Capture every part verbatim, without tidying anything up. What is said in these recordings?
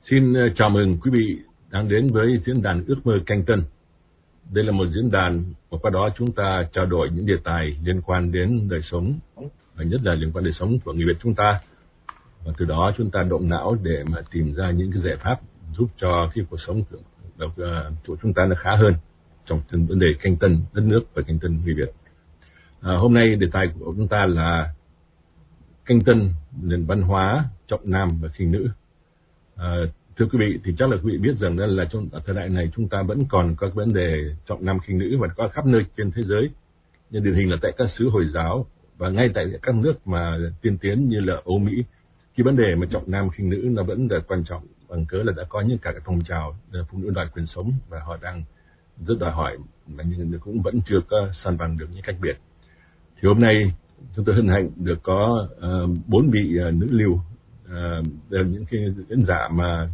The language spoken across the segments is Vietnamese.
Xin chào mừng quý vị đang đến với diễn đàn Ước mơ Canh Tân. Đây là một diễn đàn mà qua đó chúng ta trao đổi những đề tài liên quan đến đời sống, và nhất là liên quan đến đời sống của người Việt chúng ta. Và từ đó chúng ta động não để mà tìm ra những cái giải pháp giúp cho cái cuộc sống của, của chúng ta nó khá hơn trong vấn đề canh tân đất nước và canh tân người Việt. À, hôm nay đề tài của chúng ta là canh tân nền văn hóa trọng nam và khinh nữ. À, thưa quý vị, thì chắc là quý vị biết rằng là trong thời đại này chúng ta vẫn còn có vấn đề trọng nam khinh nữ và có khắp nơi trên thế giới. Như điển hình là tại các xứ Hồi giáo và ngay tại các nước mà tiên tiến như là Âu Mỹ, cái vấn đề mà trọng nam khinh nữ nó vẫn là quan trọng, bằng cớ là đã có những cả các phong trào phụ nữ đòi quyền sống và họ đang rất đòi hỏi mà nhưng cũng vẫn chưa có san bằng được những cách biệt. Thì hôm nay chúng tôi hân hạnh được có bốn uh, vị uh, nữ lưu, uh, đều những cái diễn giả mà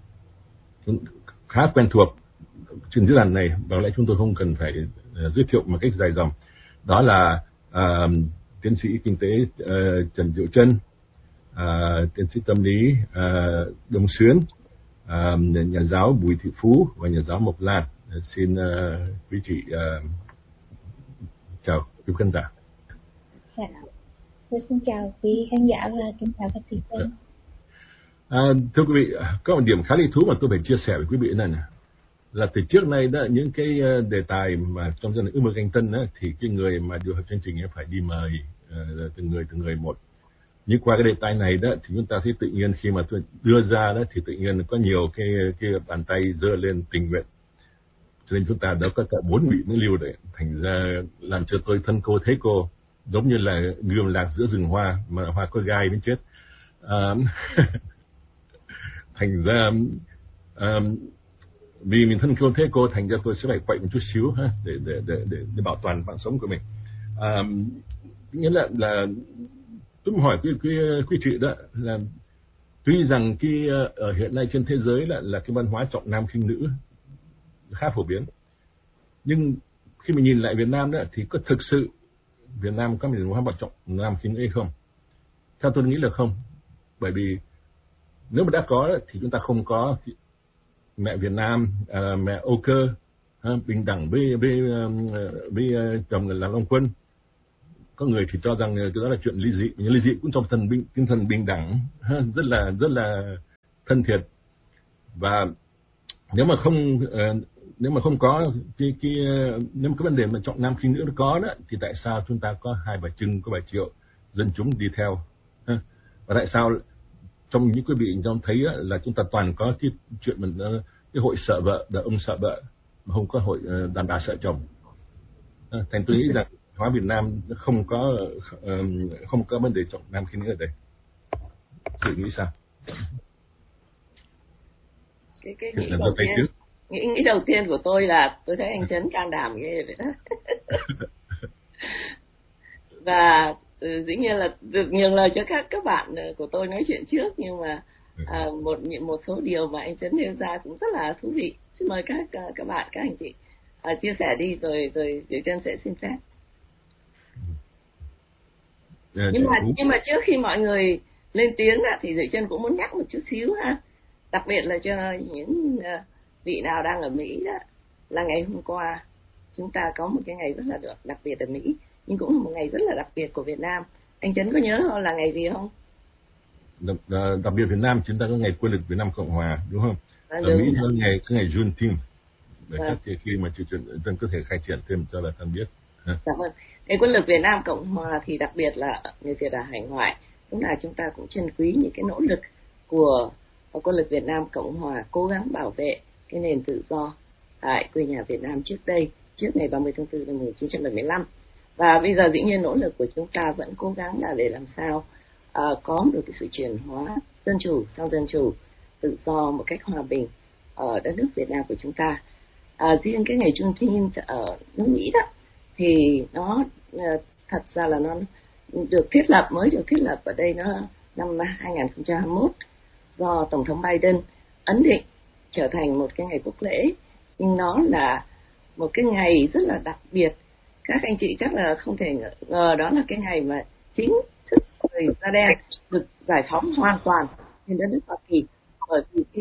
khá quen thuộc trên diễn đàn này, và lẽ chúng tôi không cần phải uh, giới thiệu một cách dài dòng. Đó là uh, tiến sĩ kinh tế uh, Trần Diệu Trân, uh, tiến sĩ tâm lý uh, Đông Xuyến, uh, nhà giáo Bùi Thị Phú và nhà giáo Mộc Lan. Uh, xin uh, quý chị uh, chào quý khán giả. Dạ. Tôi xin chào quý khán giả và kính chào các thí sinh. À, thưa quý vị, có một điểm khá lý thú mà tôi phải chia sẻ với quý vị này này là từ trước nay đó, những cái đề tài mà trong dân ước mơ canh tân đó, thì cái người mà điều hành chương trình phải đi mời uh, từng người từng người một. Nhưng qua cái đề tài này đó thì chúng ta thấy tự nhiên khi mà tôi đưa ra đó thì tự nhiên có nhiều cái cái bàn tay giơ lên tình nguyện, cho nên chúng ta đã có cả bốn vị nữ lưu đấy, thành ra làm cho tôi thân cô thấy cô, giống như là gươm lạc giữa rừng hoa mà hoa có gai đến chết. À, thành ra à, vì mình thân cô thế cô, thành ra tôi sẽ phải quậy một chút xíu ha, để để để để, để bảo toàn mạng sống của mình. À, nghĩa là là tôi hỏi quý quý quý chị đó là tuy rằng cái ở hiện nay trên thế giới là là cái văn hóa trọng nam khinh nữ khá phổ biến, nhưng khi mình nhìn lại Việt Nam đó thì có thực sự Việt Nam có nền văn hóa trọng nam khinh nữ hay không? Theo tôi nghĩ là không, bởi vì nếu mà đã có đó, thì chúng ta không có mẹ Việt Nam, uh, mẹ Âu Cơ, uh, bình đẳng với với với uh, chồng là Long Quân. Có người thì cho rằng cái đó là chuyện ly dị, nhưng ly dị cũng trong thần bình, tinh thần bình đẳng, uh, rất là rất là thân thiện. Và nếu mà không uh, nếu mà không có cái cái nếu mà cái vấn đề mà trọng nam khinh nữ nó có đó, thì tại sao chúng ta có hai bà Trưng, có bà Triệu, dân chúng đi theo? Uh, và tại sao trong những quý vị trong thấy là chúng ta toàn có cái chuyện mình cái hội sợ vợ, đàn ông sợ vợ, mà không có hội đàn bà sợ chồng. À, thành tôi nghĩ rằng hóa Việt Nam không có không có vấn đề trọng nam khinh nữ ở đây. Chị nghĩ sao? Cái cái nghĩ đầu tiên, nghĩ nghĩ đầu tiên của tôi là tôi thấy anh Trấn can đảm ghê vậy đó. Và Ừ, dĩ nhiên là được nhường lời cho các các bạn của tôi nói chuyện trước, nhưng mà à, một một số điều mà anh Trấn nêu ra cũng rất là thú vị. Xin mời các các bạn, các anh chị à, chia sẻ đi, rồi rồi Diệu Trân sẽ xin phép. Nhưng mà nhưng mà trước khi mọi người lên tiếng thì Diệu Trân cũng muốn nhắc một chút xíu ha, đặc biệt là cho những vị nào đang ở Mỹ đó, là ngày hôm qua chúng ta có một cái ngày rất là được đặc biệt ở Mỹ, nhưng cũng là một ngày rất là đặc biệt của Việt Nam. Anh Trấn có nhớ không, là ngày gì không? Đặc, đặc biệt Việt Nam chúng ta có ngày Quân lực Việt Nam Cộng Hòa, đúng không? À, ở Mỹ có ngày có ngày Juneteenth, để à. Các khi mà chị Trân có thể khai triển thêm cho là thân biết. Cảm ơn. Ngày Quân lực Việt Nam Cộng Hòa thì đặc biệt là người Việt ở hải ngoại, cũng là chúng ta cũng trân quý những cái nỗ lực của Quân lực Việt Nam Cộng Hòa cố gắng bảo vệ cái nền tự do tại quê nhà Việt Nam trước đây, trước ngày ba mươi tháng tư năm một nghìn chín trăm bảy mươi lăm. Và bây giờ dĩ nhiên nỗ lực của chúng ta vẫn cố gắng là để làm sao uh, có được cái sự chuyển hóa dân chủ sang dân chủ, tự do một cách hòa bình ở đất nước Việt Nam của chúng ta. Uh, riêng cái ngày Juneteenth ở nước Mỹ đó thì nó uh, thật ra là nó được thiết lập, mới được thiết lập ở đây nó năm hai nghìn không trăm hai mươi mốt do Tổng thống Biden ấn định trở thành một cái ngày quốc lễ, nhưng nó là một cái ngày rất là đặc biệt. Các anh chị chắc là không thể ngờ đó là cái ngày mà chính thức người da đen được giải phóng hoàn toàn trên đất nước Hoa Kỳ, bởi vì cái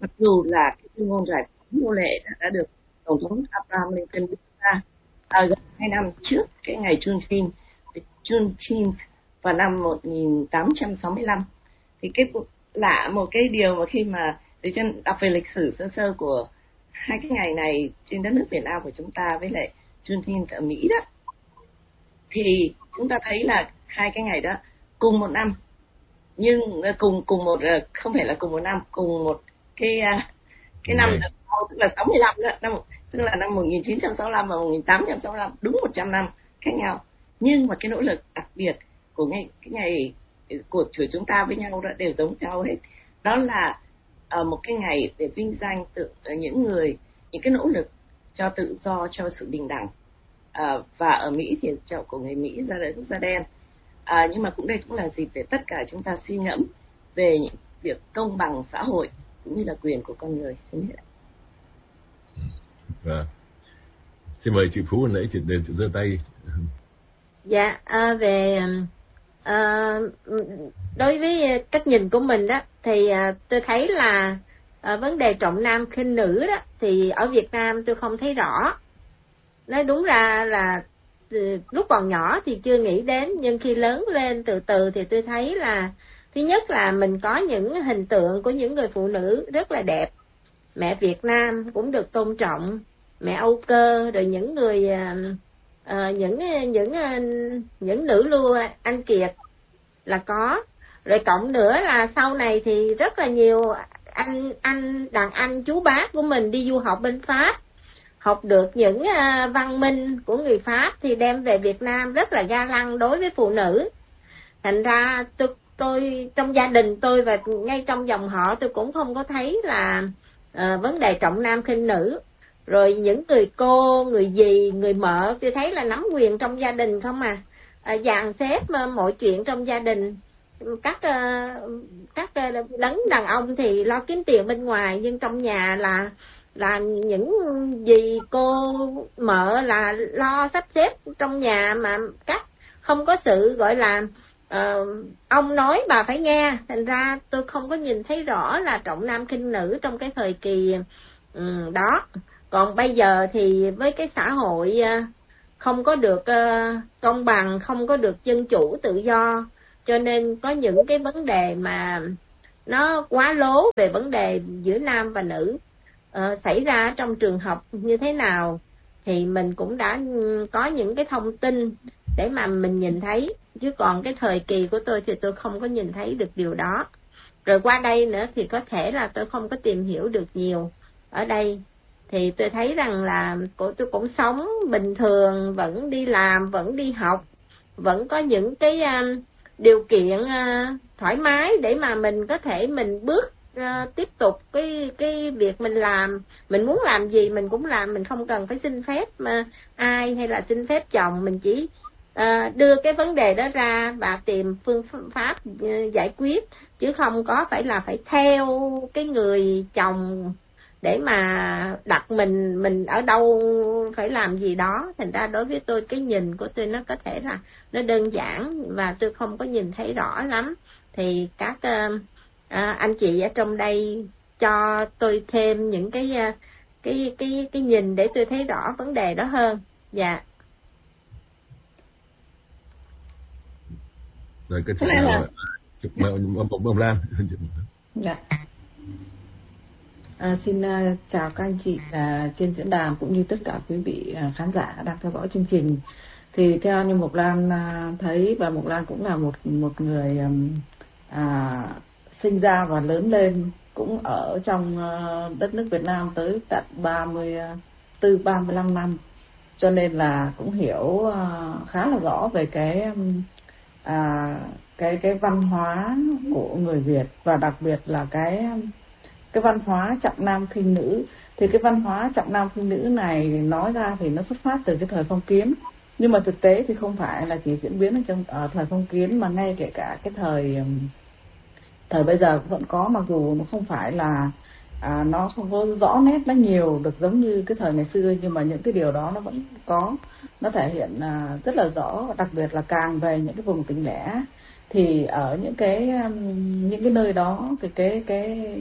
mặc dù là cái tuyên ngôn giải phóng nô lệ đã, đã được Tổng thống Abraham Lincoln đưa ra à, gần hai năm trước cái ngày Juneteenth, Juneteenth vào năm một nghìn tám trăm sáu mươi lăm. Thì cái lạ một cái điều mà khi mà để chân đọc về lịch sử sơ sơ của hai cái ngày này trên đất nước Việt Nam của chúng ta với lại Juneteenth ở Mỹ đó, thì chúng ta thấy là hai cái ngày đó cùng một năm, nhưng cùng cùng một không phải là cùng một năm, cùng một cái cái năm Ngày. tức là sáu mươi lăm đó, năm tức là năm một nghìn chín trăm sáu mươi lăm và một nghìn tám trăm sáu mươi lăm, đúng một trăm năm khác nhau. Nhưng mà cái nỗ lực đặc biệt của ngày cái ngày của của chúng ta với nhau đó đều giống nhau hết. Đó là uh, một cái ngày để vinh danh tự uh, những người, những cái nỗ lực cho tự do, cho sự bình đẳng. Uh, và ở Mỹ thì chậu của người Mỹ ra đời quốc gia đen. Uh, nhưng mà cũng đây cũng là dịp để tất cả chúng ta suy ngẫm về những việc công bằng xã hội cũng như là quyền của con người. Và xin mời chị Phú hồi nãy chị đến chị giơ tay. Dạ, à, về à, đối với cách nhìn của mình đó thì à, tôi thấy là à, vấn đề trọng nam khinh nữ đó thì ở Việt Nam tôi không thấy rõ. Nói đúng ra là lúc còn nhỏ thì chưa nghĩ đến, nhưng khi lớn lên từ từ thì tôi thấy là thứ nhất là mình có những hình tượng của những người phụ nữ rất là đẹp. Mẹ Việt Nam cũng được tôn trọng, mẹ Âu Cơ, rồi những người uh, những những uh, những nữ lưu anh Kiệt là có. Rồi cộng nữa là sau này thì rất là nhiều anh anh đàn anh chú bác của mình đi du học bên Pháp, học được những uh, văn minh của người Pháp thì đem về Việt Nam rất là ga lăng đối với phụ nữ. Thành ra tôi tôi trong gia đình tôi và ngay trong dòng họ tôi cũng không có thấy là uh, vấn đề trọng nam khinh nữ. Rồi những người cô, người dì, người mợ tôi thấy là nắm quyền trong gia đình không à, uh, dàn xếp uh, mọi chuyện trong gia đình. Các uh, các uh, đấng đàn ông thì lo kiếm tiền bên ngoài, nhưng trong nhà là là những dì cô mợ là lo sắp xếp trong nhà, mà các không có sự gọi là uh, ông nói bà phải nghe. Thành ra tôi không có nhìn thấy rõ là trọng nam khinh nữ trong cái thời kỳ um, đó. Còn bây giờ thì với cái xã hội uh, không có được uh, công bằng, không có được dân chủ tự do, cho nên có những cái vấn đề mà nó quá lố về vấn đề giữa nam và nữ uh, xảy ra trong trường học như thế nào thì mình cũng đã có những cái thông tin để mà mình nhìn thấy. Chứ còn cái thời kỳ của tôi thì tôi không có nhìn thấy được điều đó. Rồi qua đây nữa thì có thể là tôi không có tìm hiểu được nhiều ở đây. Thì tôi thấy rằng là tôi cũng sống bình thường, vẫn đi làm, vẫn đi học, vẫn có những cái uh, điều kiện uh, thoải mái để mà mình có thể mình bước uh, tiếp tục cái cái việc mình làm. Mình muốn làm gì mình cũng làm, mình không cần phải xin phép mà ai hay là xin phép chồng. Mình chỉ uh, đưa cái vấn đề đó ra và tìm phương pháp uh, giải quyết, chứ không có phải là phải theo cái người chồng để mà đặt mình mình ở đâu phải làm gì đó. Thành ra đối với tôi cái nhìn của tôi nó có thể là nó đơn giản và tôi không có nhìn thấy rõ lắm. Thì các uh, uh, anh chị ở trong đây cho tôi thêm những cái uh, cái cái cái nhìn để tôi thấy rõ vấn đề đó hơn. Dạ. Rồi cái thứ hai là chụp bông lan. Dạ. À, xin uh, chào các anh chị uh, trên diễn đàn cũng như tất cả quý vị uh, khán giả đang theo dõi chương trình. Thì theo như Mộc Lan uh, thấy, và Mộc Lan cũng là một một người um, uh, sinh ra và lớn lên cũng ở trong uh, đất nước Việt Nam tới tận ba mươi tư ba mươi lăm năm, cho nên là cũng hiểu uh, khá là rõ về cái um, uh, cái cái văn hóa của người Việt, và đặc biệt là cái um, cái văn hóa trọng nam khinh nữ. Thì cái văn hóa trọng nam khinh nữ này nói ra thì nó xuất phát từ cái thời phong kiến, nhưng mà thực tế thì không phải là chỉ diễn biến ở trong ở thời phong kiến, mà ngay kể cả cái thời thời bây giờ cũng vẫn có, mặc dù nó không phải là à, nó không có rõ nét, nó nhiều được giống như cái thời ngày xưa, nhưng mà những cái điều đó nó vẫn có, nó thể hiện à, rất là rõ. Đặc biệt là càng về những cái vùng tỉnh lẻ thì ở những cái những cái nơi đó thì cái cái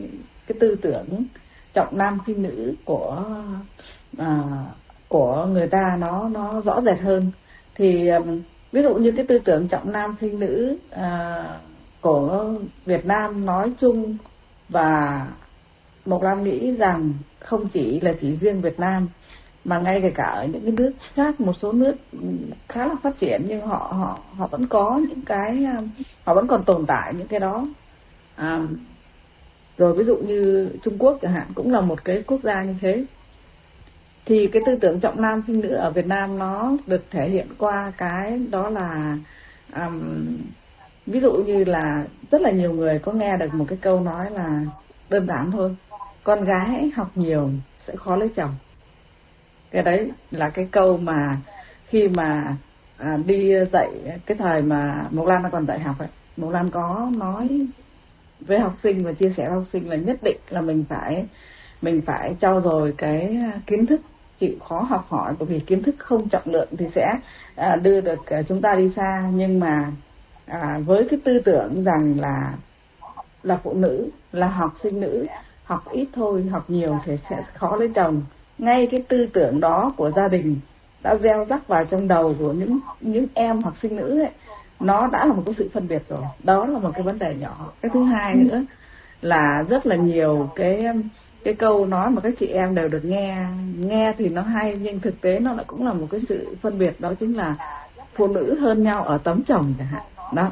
cái tư tưởng trọng nam khinh nữ của à, của người ta nó nó rõ rệt hơn. Thì um, ví dụ như cái tư tưởng trọng nam khinh nữ à, của Việt Nam nói chung, và Mộc Lam nghĩ rằng không chỉ là chỉ riêng Việt Nam mà ngay kể cả ở những cái nước khác, một số nước khá là phát triển nhưng họ họ họ vẫn có những cái, họ vẫn còn tồn tại những cái đó. À, rồi ví dụ như Trung Quốc chẳng hạn, cũng là một cái quốc gia như thế. Thì cái tư tưởng trọng nam khinh nữ ở Việt Nam nó được thể hiện qua cái đó là um, ví dụ như là rất là nhiều người có nghe được một cái câu nói là đơn giản thôi: con gái học nhiều sẽ khó lấy chồng. Cái đấy là cái câu mà khi mà à, đi dạy cái thời mà Mộc Lam còn dạy học ấy, Mộc Lam có nói với học sinh và chia sẻ với học sinh là nhất định là mình phải mình phải trau dồi cái kiến thức, chịu khó học hỏi, bởi vì kiến thức không trọng lượng thì sẽ à, đưa được chúng ta đi xa. Nhưng mà à, với cái tư tưởng rằng là là phụ nữ, là học sinh nữ, học ít thôi, học nhiều thì sẽ khó lấy chồng. Ngay cái tư tưởng đó của gia đình đã gieo rắc vào trong đầu của những những em học sinh nữ ấy, nó đã là một cái sự phân biệt rồi. Đó là một cái vấn đề nhỏ. Cái thứ hai nữa là rất là nhiều cái cái câu nói mà các chị em đều được nghe nghe thì nó hay, nhưng thực tế nó lại cũng là một cái sự phân biệt. Đó chính là phụ nữ hơn nhau ở tấm chồng chẳng hạn. Đó.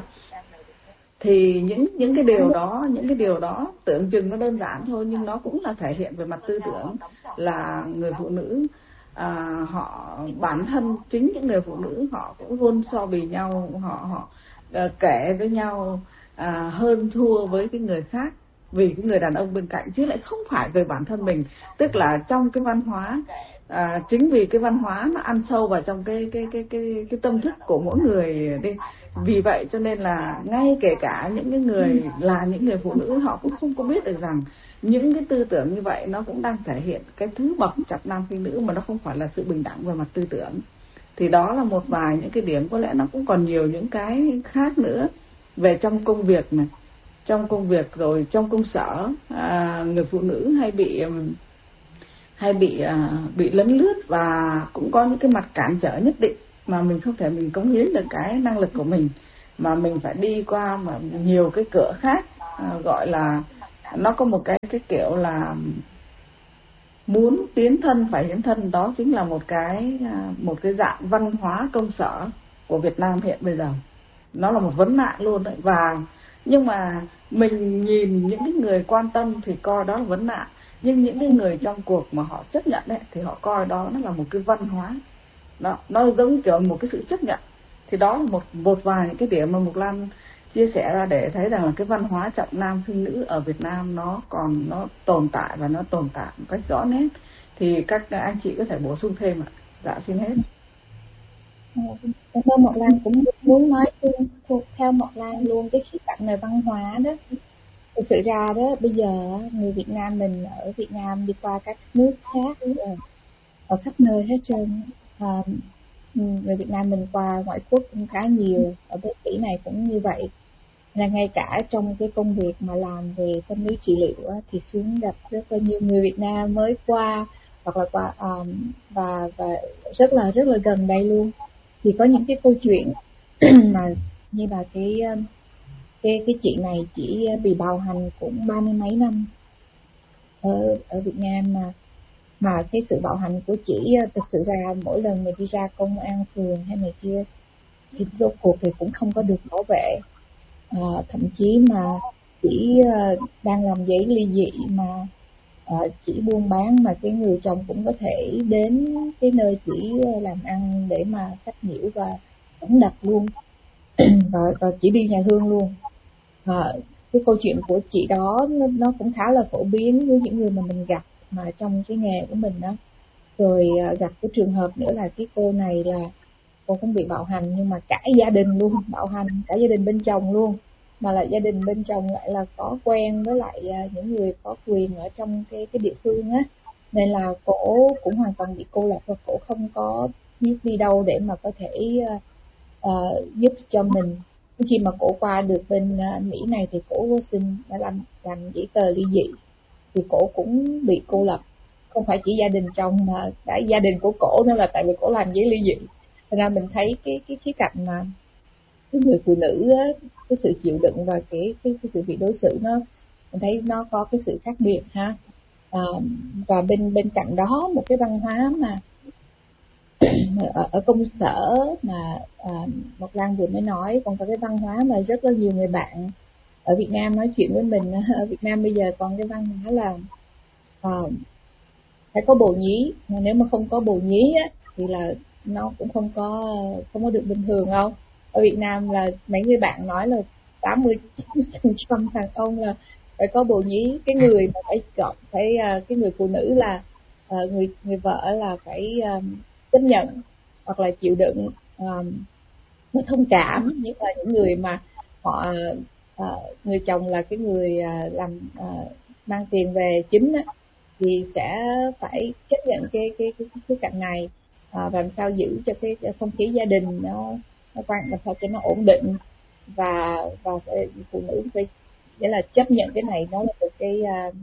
Thì những những cái điều đó, những cái điều đó tưởng chừng nó đơn giản thôi, nhưng nó cũng là thể hiện về mặt tư tưởng là người phụ nữ à, họ bản thân chính những người phụ nữ họ cũng luôn so bì nhau, họ họ à, kể với nhau à, hơn thua với cái người khác vì cái người đàn ông bên cạnh, chứ lại không phải về bản thân mình. Tức là trong cái văn hóa à, chính vì cái văn hóa nó ăn sâu vào trong cái cái cái cái cái tâm thức của mỗi người đi. Vì vậy cho nên là ngay kể cả những cái người là những người phụ nữ, họ cũng không có biết được rằng những cái tư tưởng như vậy nó cũng đang thể hiện cái thứ bậc trọng nam khinh nữ, mà nó không phải là sự bình đẳng về mặt tư tưởng. Thì đó là một vài những cái điểm, có lẽ nó cũng còn nhiều những cái khác nữa về trong công việc này, trong công việc rồi trong công sở à, người phụ nữ hay bị hay bị à, bị lấn lướt, và cũng có những cái mặt cản trở nhất định mà mình không thể mình cống hiến được cái năng lực của mình, mà mình phải đi qua mà nhiều cái cửa khác. À, gọi là nó có một cái cái kiểu là muốn tiến thân phải hiến thân. Đó chính là một cái một cái dạng văn hóa công sở của Việt Nam hiện bây giờ. Nó là một vấn nạn luôn đấy. Và nhưng mà mình nhìn những cái người quan tâm thì coi đó là vấn nạn, nhưng những cái người trong cuộc mà họ chấp nhận đấy thì họ coi đó nó là một cái văn hóa. Đó, nó giống kiểu một cái sự chấp nhận. Thì đó là một một vài những cái điểm mà Mộc Lam chia sẻ ra để thấy rằng là cái văn hóa trọng nam khinh nữ ở Việt Nam nó còn nó tồn tại, và nó tồn tại một cách rõ nét. Thì các anh chị có thể bổ sung thêm ạ. Dạ xin hết. Cảm ơn Mộc Lam. Cũng muốn nói luôn, theo Mộc Lam luôn cái khía cạnh về văn hóa đó. Thực sự ra đó, bây giờ người Việt Nam mình ở Việt Nam đi qua các nước khác ở, ở khắp nơi hết trơn. À, người Việt Nam mình qua ngoại quốc cũng khá nhiều, ở bên Mỹ này cũng như vậy. Là ngay cả trong cái công việc mà làm về tâm lý trị liệu á, thì xuống gặp rất là nhiều người Việt Nam mới qua, hoặc là qua um, và và rất là rất là gần đây luôn. Thì có những cái câu chuyện mà như là cái cái cái chị này chỉ bị bạo hành cũng ba mươi mấy năm ở ở Việt Nam, mà mà cái sự bạo hành của chị thực sự ra mỗi lần mình đi ra công an phường hay này kia thì rốt cuộc thì cũng không có được bảo vệ. À, thậm chí mà chỉ uh, đang làm giấy ly dị mà uh, chỉ buôn bán, mà cái người chồng cũng có thể đến cái nơi chỉ làm ăn để mà sách nhiễu và đánh đập luôn và, và chỉ đi nhà thương luôn. À, cái câu chuyện của chị đó nó, nó cũng khá là phổ biến với những người mà mình gặp mà trong cái nghề của mình đó. Rồi uh, gặp cái trường hợp nữa là cái cô này là cô cũng bị bạo hành, nhưng mà cả gia đình luôn bạo hành, cả gia đình bên chồng luôn, mà là gia đình bên chồng lại là có quen với lại những người có quyền ở trong cái cái địa phương á, nên là cổ cũng hoàn toàn bị cô lập và cổ không có biết đi đâu để mà có thể uh, giúp cho mình. Khi mà cổ qua được bên uh, Mỹ này thì cổ xin đã làm làm giấy tờ ly dị, thì cổ cũng bị cô lập, không phải chỉ gia đình chồng mà cả gia đình của cổ nữa, là tại vì cổ làm giấy ly dị. Thành ra mình thấy cái cái khía cạnh mà cái người phụ nữ á, cái sự chịu đựng và cái cái, cái sự bị đối xử nó, mình thấy nó có cái sự khác biệt ha. À, và bên bên cạnh đó một cái văn hóa mà ở, ở công sở mà à, Ngọc Lan vừa mới nói, còn có cái văn hóa mà rất là nhiều người bạn ở Việt Nam nói chuyện với mình. Ở Việt Nam bây giờ còn cái văn hóa là à, phải có bồ nhí, mà nếu mà không có bồ nhí á, thì là nó cũng không có không có được bình thường đâu. Ở Việt Nam là mấy người bạn nói là tám mươi phần trăm đàn ông là phải có bồ nhí. Cái người mà phải chọn phải cái người phụ nữ là người người vợ là phải chấp nhận hoặc là chịu đựng, nó thông cảm. Nhất là những người mà họ người chồng là cái người làm mang tiền về chính á, thì sẽ phải chấp nhận cái cái cái cái cạnh này, à, làm sao giữ cho cái không khí gia đình nó nó quan làm sao cho nó ổn định, và và phụ nữ phải nghĩa là chấp nhận cái này. Nó là một cái uh,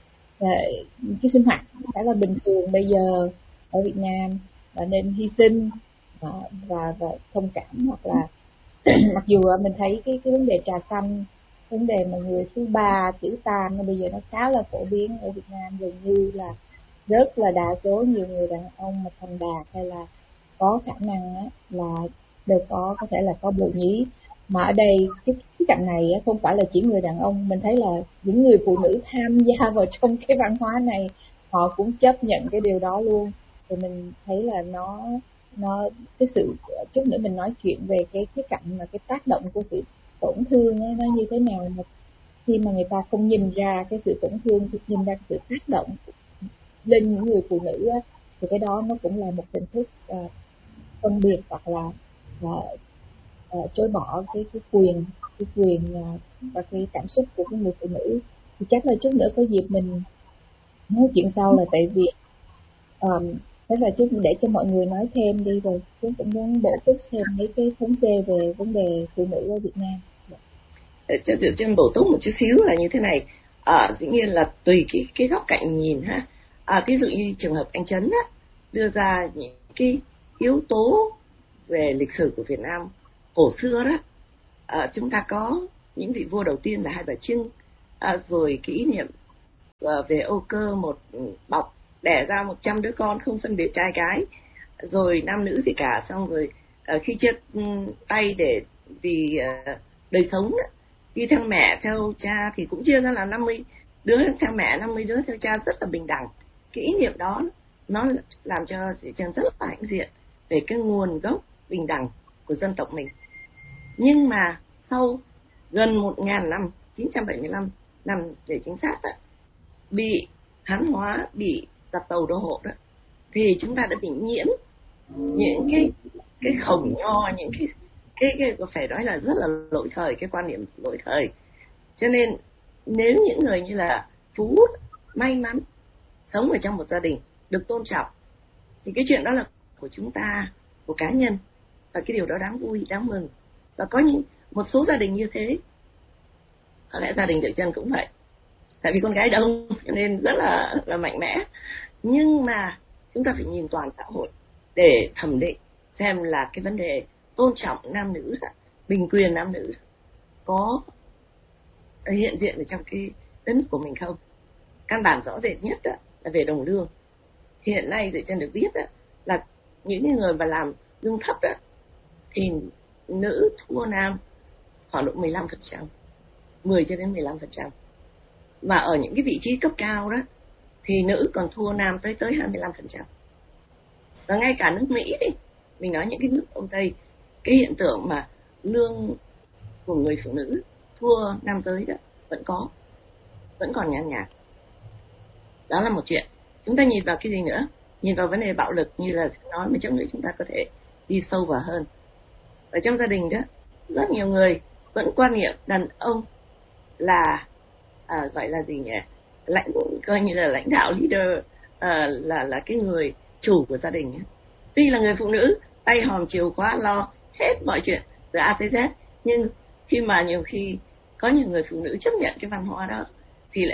cái sinh hoạt khá là bình thường bây giờ ở Việt Nam, và nên hy sinh và và, và thông cảm. Hoặc là mặc dù mình thấy cái cái vấn đề trà xanh, vấn đề mà người thứ ba tiểu tam nó bây giờ nó khá là phổ biến ở Việt Nam, gần như là rất là đa số nhiều người đàn ông mà thành đạt hay là có khả năng á, là đều có có thể là có bồ nhí. Mà ở đây cái cái cạnh này á, không phải là chỉ người đàn ông, mình thấy là những người phụ nữ tham gia vào trong cái văn hóa này họ cũng chấp nhận cái điều đó luôn. Thì mình thấy là nó nó cái sự chút nữa mình nói chuyện về cái cái cạnh mà cái tác động của sự tổn thương ấy, nó như thế nào mà khi mà người ta không nhìn ra cái sự tổn thương, nhìn ra cái sự tác động lên những người phụ nữ á, thì cái đó nó cũng là một hình thức uh, phân biệt hoặc là uh, uh, chối bỏ cái cái quyền cái quyền uh, và cái cảm xúc của cái người phụ nữ. Thì chắc là chút nữa có dịp mình nói chuyện sau, là tại vì um, thế là chút để cho mọi người nói thêm đi, rồi chúng cũng muốn bổ túc thêm mấy cái thống kê về vấn đề phụ nữ ở Việt Nam. Cho tự trên bổ túc một chút xíu là như thế này, à, dĩ nhiên là tùy cái cái góc cạnh nhìn ha. À, ví dụ như trường hợp anh Trấn á, đưa ra những cái yếu tố về lịch sử của Việt Nam cổ xưa đó, à, chúng ta có những vị vua đầu tiên là Hai Bà Trưng, à, rồi kỷ niệm à, về Âu Cơ một bọc đẻ ra một trăm đứa con không phân biệt trai gái, rồi nam nữ thì cả, xong rồi à, khi chia tay để vì à, đời sống đó, đi theo mẹ theo cha thì cũng chia ra là năm mươi đứa theo mẹ, năm mươi đứa theo cha, rất là bình đẳng. Cái ý niệm đó nó làm cho chị Trần rất là hãnh diện về cái nguồn gốc bình đẳng của dân tộc mình. Nhưng mà sau gần một nghìn năm, chín trăm bảy mươi lăm năm để chính xác đó, bị Hán hóa, bị giặc tàu đô hộ đó, thì chúng ta đã bị nhiễm những cái cái khổng nho, những cái cái cái phải nói là rất là lỗi thời, cái quan niệm lỗi thời. Cho nên nếu những người như là Phú Út may mắn sống ở trong một gia đình được tôn trọng, thì cái chuyện đó là của chúng ta, của cá nhân, và cái điều đó đáng vui, đáng mừng. Và có những một số gia đình như thế, có lẽ gia đình Điệu Trân cũng vậy, tại vì con gái đông cho nên rất là là mạnh mẽ. Nhưng mà chúng ta phải nhìn toàn xã hội để thẩm định xem là cái vấn đề tôn trọng nam nữ, bình quyền nam nữ có hiện diện ở trong cái đất nước của mình không. Căn bản rõ rệt nhất đó, là về đồng lương. Hiện nay Điệu Trân được biết đó, là những người mà làm lương thấp đó, thì nữ thua nam khoảng độ mười lăm phần trăm, mười cho đến mười lăm phần trăm. Mà ở những cái vị trí cấp cao đó thì nữ còn thua nam tới tới hai mươi lăm phần trăm. Và ngay cả nước Mỹ đi, mình nói những cái nước Âu Tây, cái hiện tượng mà lương của người phụ nữ thua nam giới đó vẫn có, vẫn còn nhan nhản. Đó là một chuyện. Chúng ta nhìn vào cái gì nữa? Nhìn vào vấn đề bạo lực, như là nói một chút nữa chúng ta có thể đi sâu vào hơn. Ở trong gia đình đó, rất nhiều người vẫn quan niệm đàn ông là à, gọi là gì nhỉ? Lãnh, coi như là lãnh đạo, leader, à, là là cái người chủ của gia đình. Tuy là người phụ nữ tay hòm chìu khóa lo hết mọi chuyện từ A tới Z, nhưng khi mà nhiều khi có nhiều người phụ nữ chấp nhận cái văn hóa đó thì lại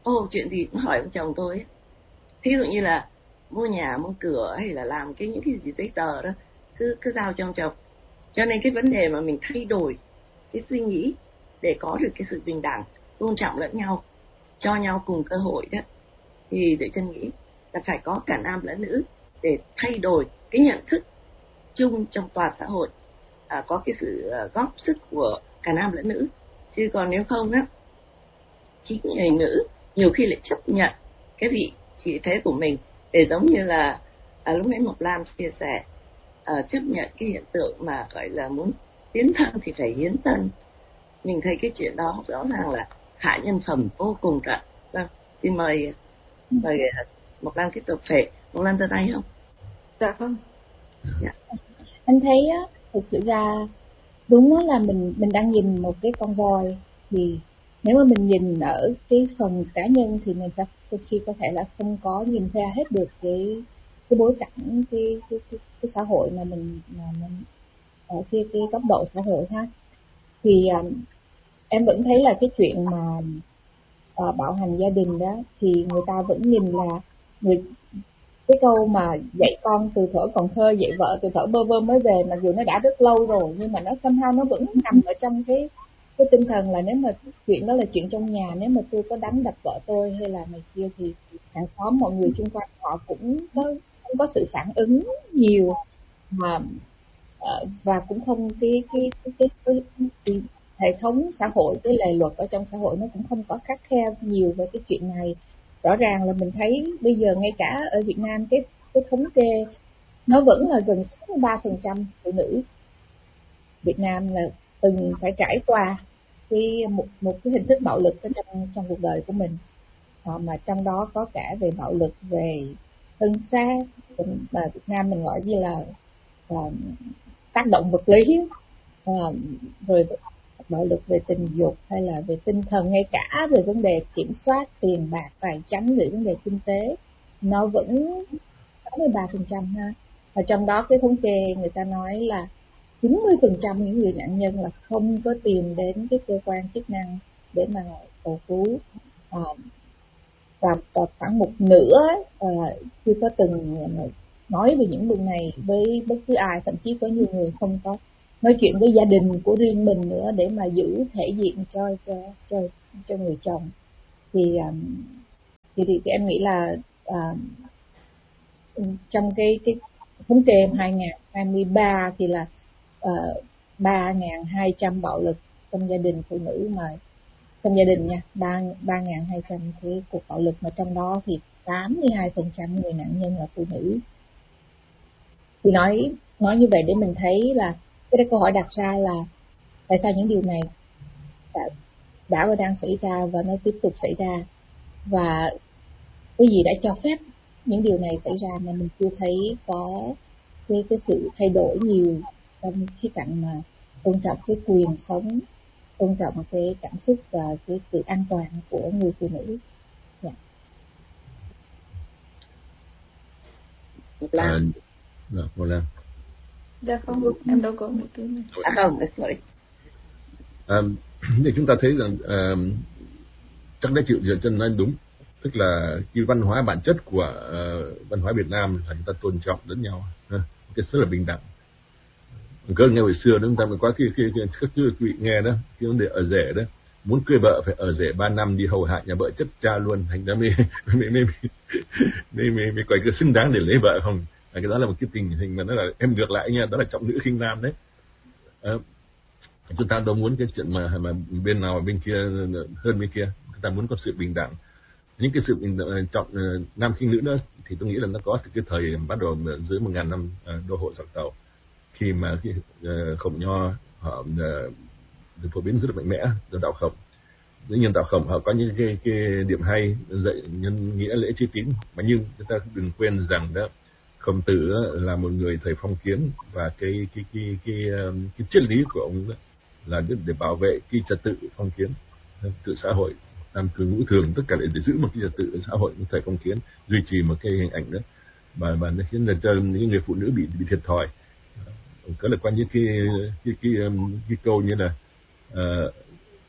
ô chuyện gì cũng hỏi ông chồng tôi ấy. Thí dụ như là mua nhà mua cửa hay là làm cái những cái gì giấy tờ đó cứ cứ giao cho ông chồng. Cho nên cái vấn đề mà mình thay đổi cái suy nghĩ để có được cái sự bình đẳng, tôn trọng lẫn nhau, cho nhau cùng cơ hội đó, thì để chân nghĩ là phải có cả nam lẫn nữ để thay đổi cái nhận thức chung trong toàn xã hội, à, có cái sự uh, góp sức của cả nam lẫn nữ. Chứ còn nếu không á, chính người nữ nhiều khi lại chấp nhận cái vị trí thế của mình, để giống như là à, lúc nãy Ngọc Lan chia sẻ, à, chấp nhận cái hiện tượng mà gọi là muốn tiến thân thì phải hiến thân. Mình thấy cái chuyện đó rõ ràng là hạ nhân phẩm vô cùng cả. Vâng, xin mời mời Ngọc Lan tiếp tục. Phải Ngọc Lan ra tay không? Dạ không. Dạ. Anh thấy á, thực sự ra đúng là mình mình đang nhìn một cái con voi, thì nếu mà mình nhìn ở cái phần cá nhân thì mình sẽ đôi khi có thể là không có nhìn ra hết được cái cái bối cảnh, cái cái, cái, cái xã hội mà mình mà mình ở cái cái góc độ xã hội ha. Thì um, em vẫn thấy là cái chuyện mà uh, bạo hành gia đình đó, thì người ta vẫn nhìn là người cái câu mà dạy con từ thuở còn thơ, dạy vợ từ thuở bơ vơ mới về, mặc dù nó đã rất lâu rồi nhưng mà nó somehow nó vẫn nằm ở trong cái cái tinh thần là nếu mà chuyện đó là chuyện trong nhà, nếu mà tôi có đánh đập vợ tôi hay là này kia thì hàng xóm mọi người xung quanh họ cũng có không có sự phản ứng nhiều, mà uh, và cũng không cái cái cái, cái, cái, cái hệ thống xã hội, cái lề luật ở trong xã hội nó cũng không có khắt khe nhiều về cái chuyện này. Rõ ràng là mình thấy bây giờ ngay cả ở Việt Nam cái cái thống kê nó vẫn là gần sáu mươi ba phần trăm phụ nữ Việt Nam là từng phải trải qua cái một một cái hình thức bạo lực ở trong trong cuộc đời của mình, à, mà trong đó có cả về bạo lực về thân xác, mà Việt Nam mình gọi như là uh, tác động vật lý, uh, rồi bạo lực về tình dục hay là về tinh thần, ngay cả về vấn đề kiểm soát tiền bạc tài chính, về vấn đề kinh tế, nó vẫn sáu mươi ba phần trăm ha. Và trong đó cái thống kê người ta nói là chín mươi phần trăm những người nạn nhân là không có tìm đến cái cơ quan chức năng để mà cầu cứu, à, và, và khoảng một nửa à, chưa có từng nói về những điều này với bất cứ ai, thậm chí có nhiều người không có nói chuyện với gia đình của riêng mình nữa để mà giữ thể diện cho cho cho cho người chồng. Thì thì, thì em nghĩ là uh, trong cái cái thống kê hai không hai ba thì là uh, ba nghìn hai trăm bạo lực trong gia đình phụ nữ, mà trong gia đình nha, ba nghìn hai trăm cái cuộc bạo lực, mà trong đó thì tám mươi hai phần trăm người nạn nhân là phụ nữ. Thì nói nói như vậy để mình thấy là cái câu hỏi đặt ra là tại sao những điều này đã, đã và đang xảy ra và nó tiếp tục xảy ra, và cái gì đã cho phép những điều này xảy ra mà mình chưa thấy có cái, cái sự thay đổi nhiều trong khía cạnh mà tôn trọng cái quyền sống, tôn trọng cái cảm xúc và cái sự an toàn của người phụ nữ. Yeah. Lan. À, một lần. Dạ không, em đâu có một cái này. À không, sorry. À, để chúng ta thấy rằng à, chắc đã chịu dựa chân nói đúng, tức là cái văn hóa bản chất của uh, văn hóa Việt Nam là chúng ta tôn trọng lẫn nhau, ha, cái rất là bình đẳng. Cơ nghe hồi xưa chúng ta mới có cái cái các quý vị nghe đó, cái vấn đề ở rể đó, muốn cưới vợ phải ở rể ba năm đi hầu hạ nhà vợ chất cha luôn, thành ra mới mới mới mới mới, mới, mới coi cái xứng đáng để lấy vợ không? À, cái đó là một cái tình hình mà nó là em ngược lại nha, đó là trọng nữ khinh nam đấy. À, chúng ta đâu muốn cái chuyện mà mà bên nào bên kia hơn bên kia, chúng ta muốn có sự bình đẳng. Những cái sự bình đẳng, trọng nam khinh nữ đó thì tôi nghĩ là nó có từ cái thời bắt đầu dưới một ngàn năm đô hộ giặc tàu, khi mà cái uh, Khổng Nho họ uh, được phổ biến rất là mạnh mẽ từ đạo Khổng. Dĩ nhiên đạo Khổng họ có những cái, cái điểm hay dạy nhân nghĩa lễ trí tín, mà nhưng chúng ta đừng quên rằng đó Khổng Tử là một người thời phong kiến, và cái cái cái cái cái, cái triết lý của ông đó là để bảo vệ cái trật tự phong kiến, tự xã hội, tam thường ngũ thường, tất cả để, để giữ một cái trật tự xã hội thời phong kiến, duy trì một cái hình ảnh đó, và và nó khiến cho những người phụ nữ bị bị thiệt thòi. Có là quan như cái cái cái, cái, cái câu như là uh,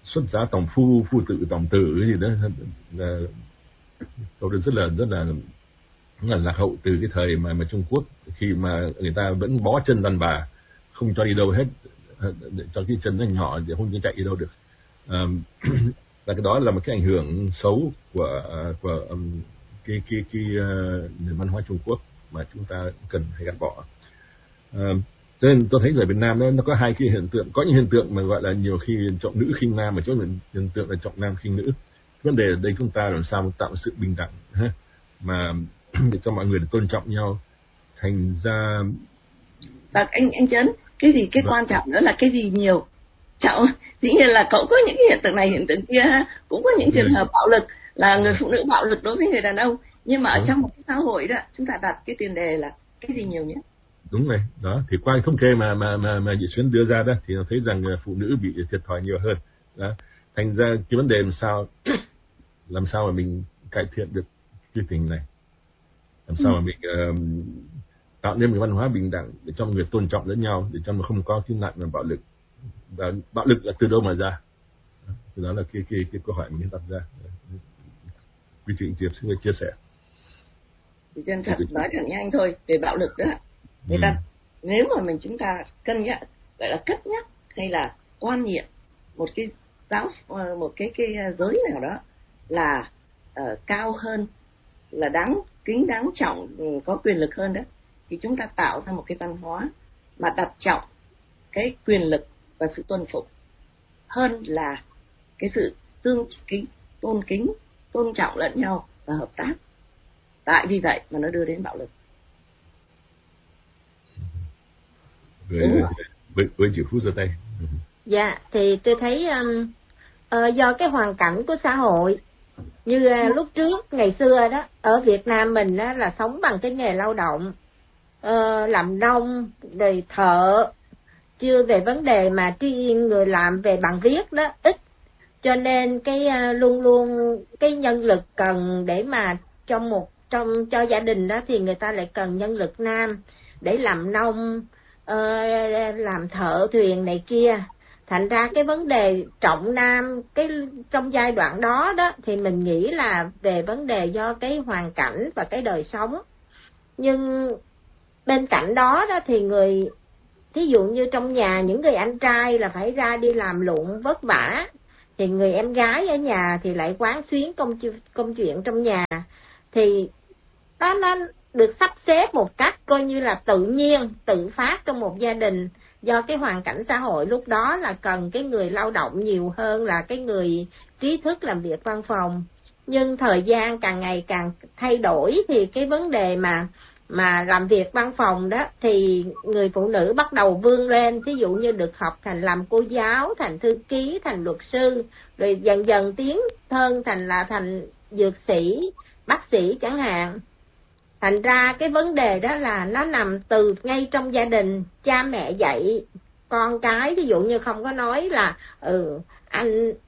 xuất giá tòng phu, phu tự tòng tử cái gì đó, là câu đó rất là rất là là lạc hậu từ cái thời mà mà Trung Quốc, khi mà người ta vẫn bó chân đàn bà, không cho đi đâu hết, để cho cái chân nó nhỏ để không chạy đi đâu được. À, và cái đó là một cái ảnh hưởng xấu của của um, cái cái cái uh, nền văn hóa Trung Quốc mà chúng ta cần phải gạt bỏ. À, cho nên tôi thấy ở Việt Nam đó, nó có hai cái hiện tượng, có những hiện tượng mà gọi là nhiều khi trọng nữ khinh nam, mà có những hiện tượng là trọng nam khinh nữ. Vấn đề ở đây chúng ta làm sao tạo sự bình đẳng ha? Mà để cho mọi người tôn trọng nhau, thành ra. Và anh anh Trấn, cái gì cái quan trọng nữa là cái gì nhiều trọng, dĩ nhiên là cậu có những cái hiện tượng này hiện tượng kia ha, cũng có những trường hợp bạo lực là người phụ nữ bạo lực đối với người đàn ông, nhưng mà ở trong một cái xã hội đó chúng ta đặt cái tiền đề là cái gì nhiều nhất. Đúng rồi, đó thì qua thống kê mà mà mà mà chị Xuyến đưa ra đó thì nó thấy rằng phụ nữ bị thiệt thòi nhiều hơn. Đó, thành ra cái vấn đề làm sao làm sao mà mình cải thiện được cái tình này, làm sao mà mình uh, tạo nên một văn hóa bình đẳng để cho người tôn trọng lẫn nhau, để cho nó không có cái nạn mà bạo lực. Và bạo lực là từ đâu mà ra? Đó là cái cái cái câu hỏi mình đặt ra. Quý chị Diệp xin chia sẻ. Thì chân thật nói thật nhanh thôi về bạo lực đó, người ta ừ. nếu mà mình chúng ta cân nhắc gọi là cất nhắc hay là quan niệm một cái giáo một cái cái giới nào đó là uh, cao hơn, là đáng kính đáng trọng, có quyền lực hơn đó, thì chúng ta tạo ra một cái văn hóa mà đặt trọng cái quyền lực và sự tuân phục hơn là cái sự tương kính, tôn kính, tôn trọng lẫn nhau và hợp tác. Tại vì vậy mà nó đưa đến bạo lực. Với, với, với chị Phú giơ tay. Dạ, thì tôi thấy um, uh, do cái hoàn cảnh của xã hội, như uh, lúc trước ngày xưa đó ở Việt Nam mình đó, là sống bằng cái nghề lao động, uh, làm nông, rồi thợ, chưa về vấn đề mà tri yên người làm về bằng viết đó ít, cho nên cái uh, luôn luôn cái nhân lực cần để mà trong một trong cho gia đình đó thì người ta lại cần nhân lực nam để làm nông, uh, làm thợ thuyền này kia. Thành ra cái vấn đề trọng nam cái trong giai đoạn đó đó thì mình nghĩ là về vấn đề do cái hoàn cảnh và cái đời sống. Nhưng bên cạnh đó đó thì người thí dụ như trong nhà những người anh trai là phải ra đi làm lụng vất vả, thì người em gái ở nhà thì lại quán xuyến công công chuyện trong nhà, thì đó nó được sắp xếp một cách coi như là tự nhiên, tự phát trong một gia đình. Do cái hoàn cảnh xã hội lúc đó là cần cái người lao động nhiều hơn là cái người trí thức làm việc văn phòng. Nhưng thời gian càng ngày càng thay đổi thì cái vấn đề mà mà làm việc văn phòng đó thì người phụ nữ bắt đầu vươn lên, ví dụ như được học thành làm cô giáo, thành thư ký, thành luật sư, rồi dần dần tiến hơn thành là thành dược sĩ, bác sĩ chẳng hạn. Thành ra cái vấn đề đó là nó nằm từ ngay trong gia đình, cha mẹ dạy con cái, ví dụ như không có nói là ừ anh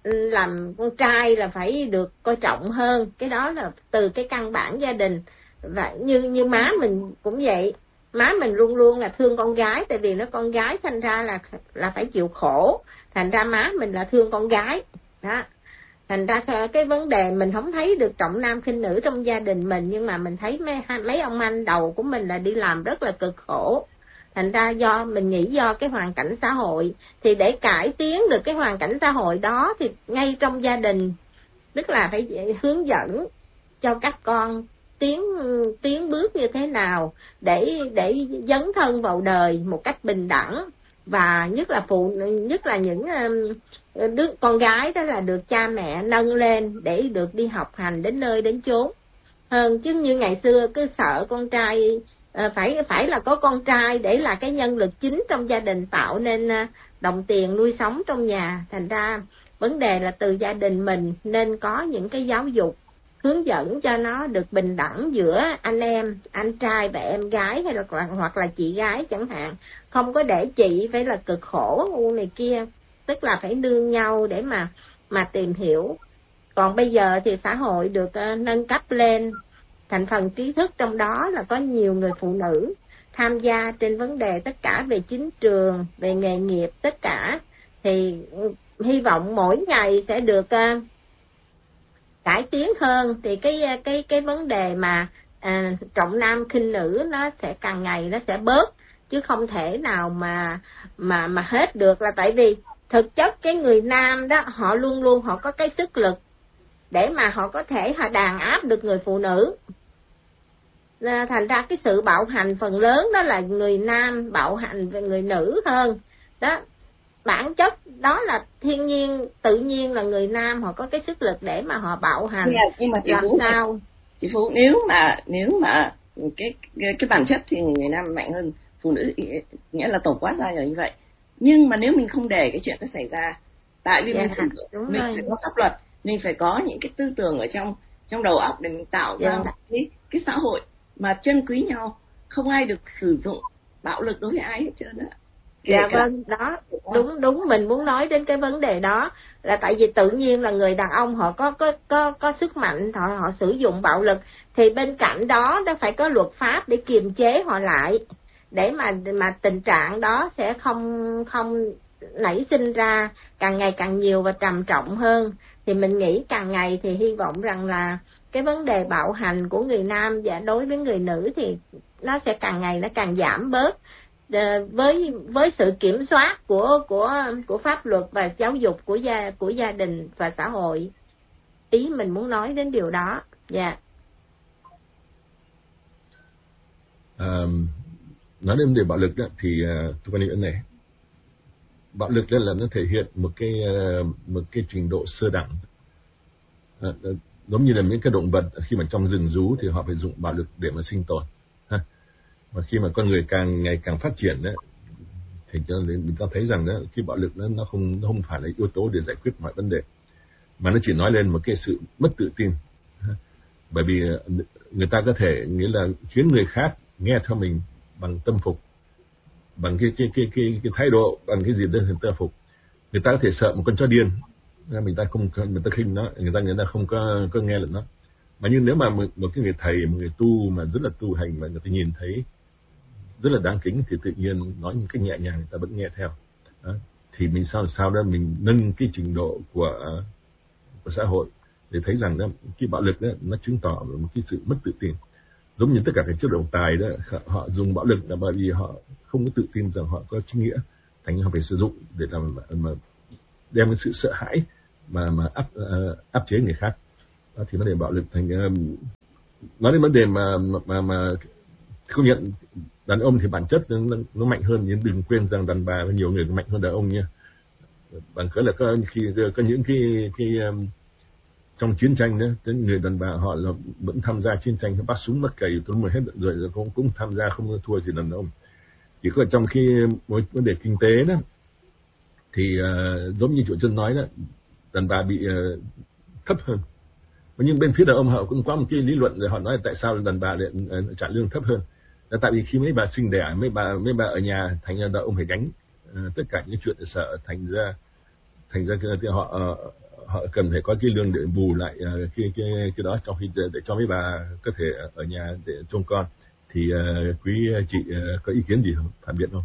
làm con trai là phải được coi trọng hơn, cái đó là từ cái căn bản gia đình. Và như như má mình cũng vậy, má mình luôn luôn là thương con gái, tại vì nó con gái thành ra là là phải chịu khổ, thành ra má mình là thương con gái đó. Thành ra cái vấn đề mình không thấy được trọng nam khinh nữ trong gia đình mình, nhưng mà mình thấy mấy, mấy ông anh đầu của mình là đi làm rất là cực khổ. Thành ra do mình nghĩ do cái hoàn cảnh xã hội, thì để cải tiến được cái hoàn cảnh xã hội đó thì ngay trong gia đình, tức là phải hướng dẫn cho các con tiến tiến bước như thế nào để để dấn thân vào đời một cách bình đẳng, và nhất là phụ nhất là những đứa con gái đó là được cha mẹ nâng lên để được đi học hành đến nơi đến chốn hơn. Chứ như ngày xưa cứ sợ con trai phải phải là có con trai để là cái nhân lực chính trong gia đình, tạo nên đồng tiền nuôi sống trong nhà. Thành ra vấn đề là từ gia đình mình nên có những cái giáo dục hướng dẫn cho nó được bình đẳng giữa anh em, anh trai và em gái, hay là hoặc là chị gái chẳng hạn. Không có để chị phải là cực khổ này kia, tức là phải nương nhau để mà mà tìm hiểu. Còn bây giờ thì xã hội được uh, nâng cấp lên, thành phần trí thức trong đó là có nhiều người phụ nữ tham gia trên vấn đề tất cả về chính trường, về nghề nghiệp, tất cả. Thì hy vọng mỗi ngày sẽ được uh, cải tiến hơn, thì cái cái cái vấn đề mà à, trọng nam khinh nữ nó sẽ càng ngày nó sẽ bớt, chứ không thể nào mà mà mà hết được, là tại vì thực chất cái người nam đó họ luôn luôn họ có cái sức lực để mà họ có thể họ đàn áp được người phụ nữ. Thành ra cái sự bạo hành phần lớn đó là người nam bạo hành về người nữ hơn đó. Bản chất đó là thiên nhiên, tự nhiên là người nam họ có cái sức lực để mà họ bạo hành. Nhưng mà, nhưng mà chị làm Phú, sao chị Phú nếu mà nếu mà cái cái, cái bản chất thì người nam mạnh hơn phụ nữ, nghĩa là tổng quát ra là như vậy. Nhưng mà nếu mình không để cái chuyện đó xảy ra, tại vì yeah, mình, phải, mình phải có pháp luật, mình phải có những cái tư tưởng ở trong trong đầu óc để mình tạo ra yeah. cái cái xã hội mà trân quý nhau, không ai được sử dụng bạo lực đối với ai hết trơn á. Dạ vâng, đó, đúng đúng mình muốn nói đến cái vấn đề đó là tại vì tự nhiên là người đàn ông họ có có có có sức mạnh, họ họ sử dụng bạo lực, thì bên cạnh đó nó phải có luật pháp để kiềm chế họ lại, để mà mà tình trạng đó sẽ không không nảy sinh ra càng ngày càng nhiều và trầm trọng hơn. Thì mình nghĩ càng ngày thì hy vọng rằng là cái vấn đề bạo hành của người nam và đối với người nữ thì nó sẽ càng ngày nó càng giảm bớt, với với sự kiểm soát của của của pháp luật và giáo dục của gia của gia đình và xã hội. Ý mình muốn nói đến điều đó. Dạ. Yeah. Um, nói đến vấn đề bạo lực đó, thì uh, tôi quan niệm này, bạo lực đó là nó thể hiện một cái uh, một cái trình độ sơ đẳng. Uh, uh, giống như là những cái động vật khi mà trong rừng rú thì họ phải dùng bạo lực để mà sinh tồn. Ha. Và khi mà con người càng ngày càng phát triển đó, thì cho nên mình ta thấy rằng đó, khi bạo lực nó nó không nó không phải là yếu tố để giải quyết mọi vấn đề, mà nó chỉ nói lên một cái sự mất tự tin. Bởi vì người ta có thể nghĩa là khiến người khác nghe theo mình bằng tâm phục, bằng cái cái cái cái, cái thái độ, bằng cái gì đó người ta phục. Người ta có thể sợ một con chó điên, người ta không người ta khinh nó, người ta người ta không có có nghe được nó. Mà nhưng nếu mà một, một cái người thầy, một người tu mà rất là tu hành mà người ta nhìn thấy rất là đáng kính thì tự nhiên nói những cách nhẹ nhàng người ta vẫn nghe theo. Đó. Thì mình sao sao đó mình nâng cái trình độ của của xã hội để thấy rằng đó, cái bạo lực đó nó chứng tỏ một cái sự mất tự tin. Giống như tất cả các chế độ tài đó, họ dùng bạo lực là bởi vì họ không có tự tin rằng họ có chính nghĩa, thành họ phải sử dụng để làm mà đem cái sự sợ hãi mà mà áp uh, áp chế người khác. Đó, thì vấn đề bạo lực thành uh, nói đến vấn đề mà mà mà công nhận đàn ông thì bản chất nó, nó mạnh hơn, nhưng đừng quên rằng đàn bà và nhiều người mạnh hơn đàn ông nha. Bằng cớ là có khi có những cái cái um, trong chiến tranh đó, người đàn bà họ là vẫn tham gia chiến tranh, bắt súng bắt cày tôi mới hết rồi, rồi cũng cũng tham gia, không thua gì đàn ông. Chỉ có trong khi một vấn đề kinh tế đó thì uh, giống như chủ trương nói đó, đàn bà bị uh, thấp hơn. Nhưng bên phía đàn ông họ cũng có một cái lý luận rồi, họ nói tại sao đàn bà lại uh, trả lương thấp hơn. Là tại vì khi mấy bà sinh đẻ, mấy bà mấy bà ở nhà, thành ra đàn ông phải gánh uh, tất cả những chuyện sợ, thành ra thành ra cái, họ uh, họ cần phải có cái lương để bù lại uh, cái cái cái đó, trong khi để, để cho mấy bà có thể ở nhà để trông con. Thì uh, quý chị uh, có ý kiến gì không, phản biện không?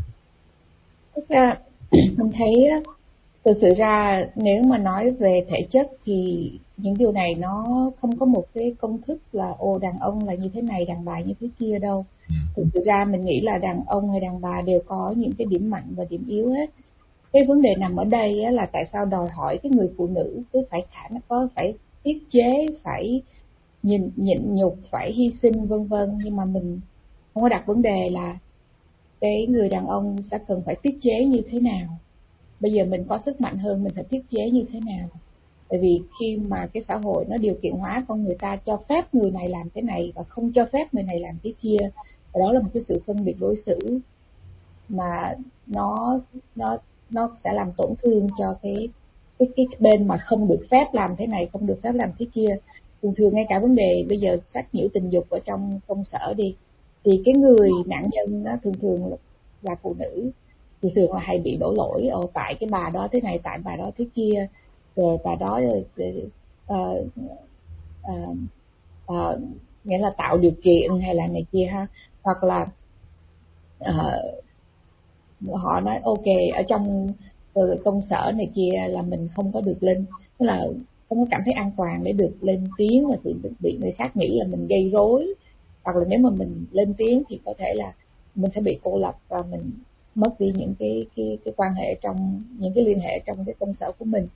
Thực ra mình thấy thực sự ra nếu mà nói về thể chất thì những điều này nó không có một cái công thức là ô đàn ông là như thế này, đàn bà như thế kia đâu. Thực sự ra mình nghĩ là đàn ông hay đàn bà đều có những cái điểm mạnh và điểm yếu hết. Cái vấn đề nằm ở đây là tại sao đòi hỏi cái người phụ nữ cứ phải khả năng có phải tiết chế, phải nhìn nhịn nhục, phải hy sinh vân vân, nhưng mà mình không có đặt vấn đề là cái người đàn ông sẽ cần phải tiết chế như thế nào. Bây giờ mình có sức mạnh hơn, mình phải tiết chế như thế nào? Bởi vì khi mà cái xã hội nó điều kiện hóa con người ta, cho phép người này làm cái này và không cho phép người này làm cái kia, và đó là một cái sự phân biệt đối xử mà nó nó nó sẽ làm tổn thương cho cái cái cái bên mà không được phép làm thế này, không được phép làm thế kia. Thường thường ngay cả vấn đề bây giờ sách nhiễu tình dục ở trong công sở đi, thì cái người nạn nhân đó thường thường là phụ nữ, thì thường là hay bị đổ lỗi ồ tại cái bà đó thế này, tại bà đó thế kia, rồi bà đó uh, uh, uh, nghĩa là tạo điều kiện hay là này kia ha, hoặc là uh, họ nói ok ở trong rồi công sở này kia là mình không có được lên, tức là không có cảm thấy an toàn để được lên tiếng, và thì bị người khác nghĩ là mình gây rối, hoặc là nếu mà mình lên tiếng thì có thể là mình sẽ bị cô lập và mình mất đi những cái cái cái quan hệ trong những cái liên hệ trong cái công sở của mình,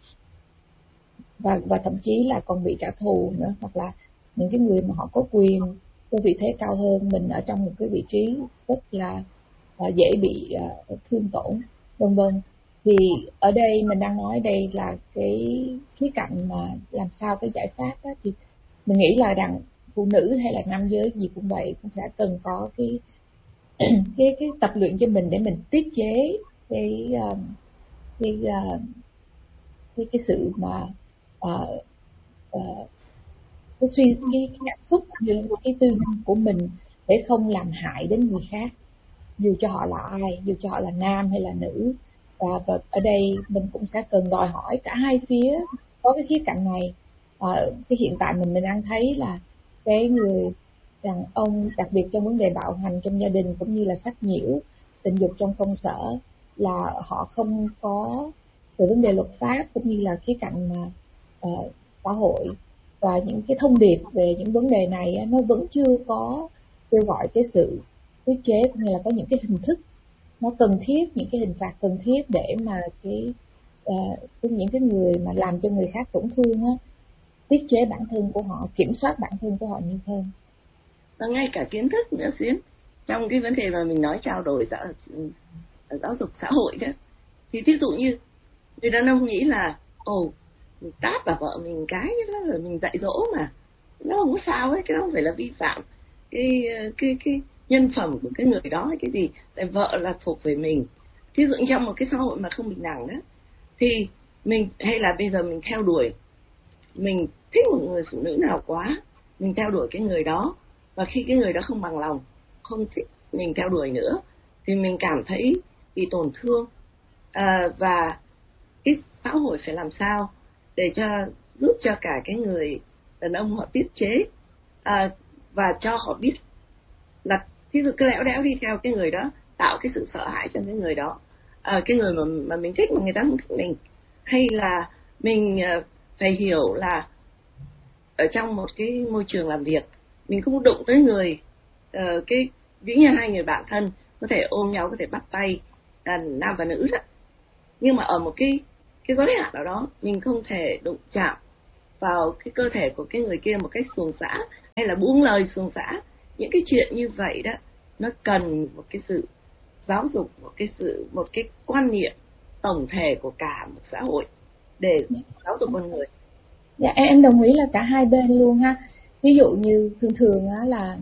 và và thậm chí là còn bị trả thù nữa, hoặc là những cái người mà họ có quyền, có vị thế cao hơn mình ở trong một cái vị trí rất là uh, dễ bị uh, thương tổn, vân vân. Thì ở đây mình đang nói đây là cái khía cạnh mà làm sao cái giải pháp đó, thì mình nghĩ là rằng phụ nữ hay là nam giới gì cũng vậy, cũng sẽ cần có cái cái cái tập luyện cho mình để mình tiết chế cái uh, cái, uh, cái cái sự mà uh, uh, cái suy cái, cái cảm xúc như cái tư duy của mình để không làm hại đến người khác, dù cho họ là ai, dù cho họ là nam hay là nữ. Và, và ở đây mình cũng sẽ cần đòi hỏi cả hai phía có cái khía cạnh này. À, cái hiện tại mình mình đang thấy là cái người đàn ông, đặc biệt trong vấn đề bạo hành trong gia đình cũng như là sách nhiễu tình dục trong công sở, là họ không có về vấn đề luật pháp cũng như là khía cạnh mà uh, xã hội và những cái thông điệp về những vấn đề này nó vẫn chưa có kêu gọi cái sự tiết chế, cũng như là có những cái hình thức nó cần thiết, những cái hình phạt cần thiết để mà cái uh, những cái người mà làm cho người khác tổn thương á, tiết chế bản thân của họ, kiểm soát bản thân của họ nhiều hơn. Và ngay cả kiến thức nữa Xuyến, trong cái vấn đề mà mình nói trao đổi giáo, giáo dục xã hội đó, thì ví dụ như người đàn ông nghĩ là ồ mình tát vào vợ mình cái đó rồi mình dạy dỗ mà nó không có sao ấy, cái đó không phải là vi phạm cái cái cái nhân phẩm của cái người đó hay cái gì, tại vợ là thuộc về mình. Ví dụ như trong một cái xã hội mà không bình đẳng đó, thì mình hay là bây giờ mình theo đuổi, mình thích một người phụ nữ nào quá, mình theo đuổi cái người đó, và khi cái người đó không bằng lòng, không thích mình theo đuổi nữa, thì mình cảm thấy bị tổn thương. À, và cái xã hội phải làm sao để cho giúp cho cả cái người đàn ông họ tiết chế, à, và cho họ biết là ví dụ cứ lẽo đẽo đi theo cái người đó, tạo cái sự sợ hãi cho cái người đó, à, cái người mà mà mình thích mà người ta không thích mình, hay là mình uh, phải hiểu là ở trong một cái môi trường làm việc mình không đụng tới người, uh, cái ví như hai người bạn thân có thể ôm nhau, có thể bắt tay, là nam và nữ đó, nhưng mà ở một cái cái giới hạn nào đó mình không thể đụng chạm vào cái cơ thể của cái người kia một cách xuồng xã, hay là buông lời xuồng xã. Những cái chuyện như vậy đó nó cần một cái sự giáo dục, một cái sự một cái quan niệm tổng thể của cả một xã hội để giáo dục con người. Dạ em đồng ý là cả hai bên luôn ha. Ví dụ như thường thường á là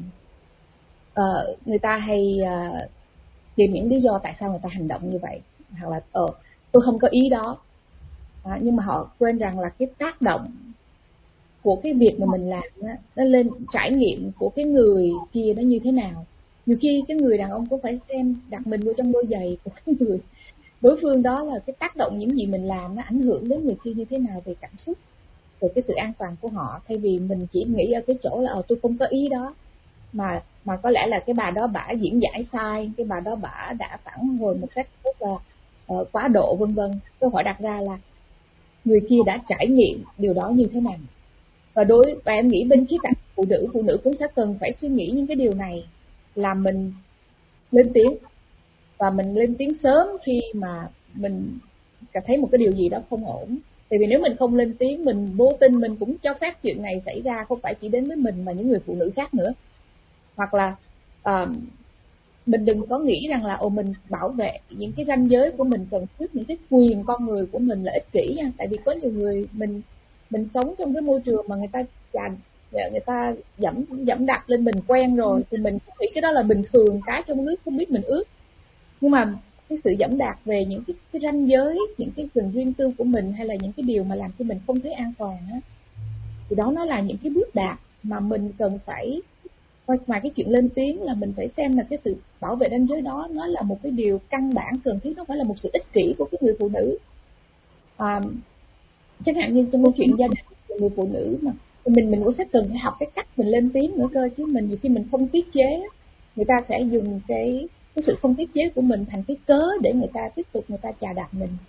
uh, người ta hay uh, tìm những lý do tại sao người ta hành động như vậy, hoặc là ờ uh, tôi không có ý đó, à, nhưng mà họ quên rằng là cái tác động của cái việc mà mình làm á, nó lên trải nghiệm của cái người kia nó như thế nào. Nhiều khi cái người đàn ông cũng phải xem, đặt mình vô trong đôi giày của cái người đối phương đó, là cái tác động những gì mình làm nó ảnh hưởng đến người kia như thế nào về cảm xúc, về cái sự an toàn của họ. Thay vì mình chỉ nghĩ ở cái chỗ là ờ tôi không có ý đó, mà mà có lẽ là cái bà đó bả diễn giải sai, cái bà đó bả đã phản hồi một cách rất là uh, quá độ, vân vân. Câu hỏi đặt ra là người kia đã trải nghiệm điều đó như thế nào. Và đối và em nghĩ bên khía cạnh phụ nữ, phụ nữ cũng sẽ cần phải suy nghĩ những cái điều này, là mình lên tiếng, và mình lên tiếng sớm khi mà mình cảm thấy một cái điều gì đó không ổn. Tại vì nếu mình không lên tiếng, mình vô tình mình cũng cho phép chuyện này xảy ra, không phải chỉ đến với mình mà những người phụ nữ khác nữa. Hoặc là uh, mình đừng có nghĩ rằng là ồ mình bảo vệ những cái ranh giới của mình, cần thiết những cái quyền con người của mình là ích kỷ nha. Tại vì có nhiều người mình mình sống trong cái môi trường mà người ta chà, người ta dẫm dẫm đặt lên mình quen rồi, thì mình nghĩ cái đó là bình thường, cái trong nước không biết mình ướt. Nhưng mà cái sự dẫm đạp về những cái, cái ranh giới, những cái quyền riêng tư của mình, hay là những cái điều mà làm cho mình không thấy an toàn á, thì đó nó là những cái bước đạp mà mình cần phải, ngoài cái chuyện lên tiếng là mình phải xem là cái sự bảo vệ ranh giới đó nó là một cái điều căn bản cần thiết, nó phải là một sự ích kỷ của cái người phụ nữ. À, chẳng hạn như trong câu chuyện gia đình của người phụ nữ mà mình mình cũng sẽ cần phải học cái cách mình lên tiếng nữa cơ, chứ mình nhiều khi mình không tiết chế, người ta sẽ dùng cái cái sự không tiết chế của mình thành cái cớ để người ta tiếp tục người ta chà đạp mình.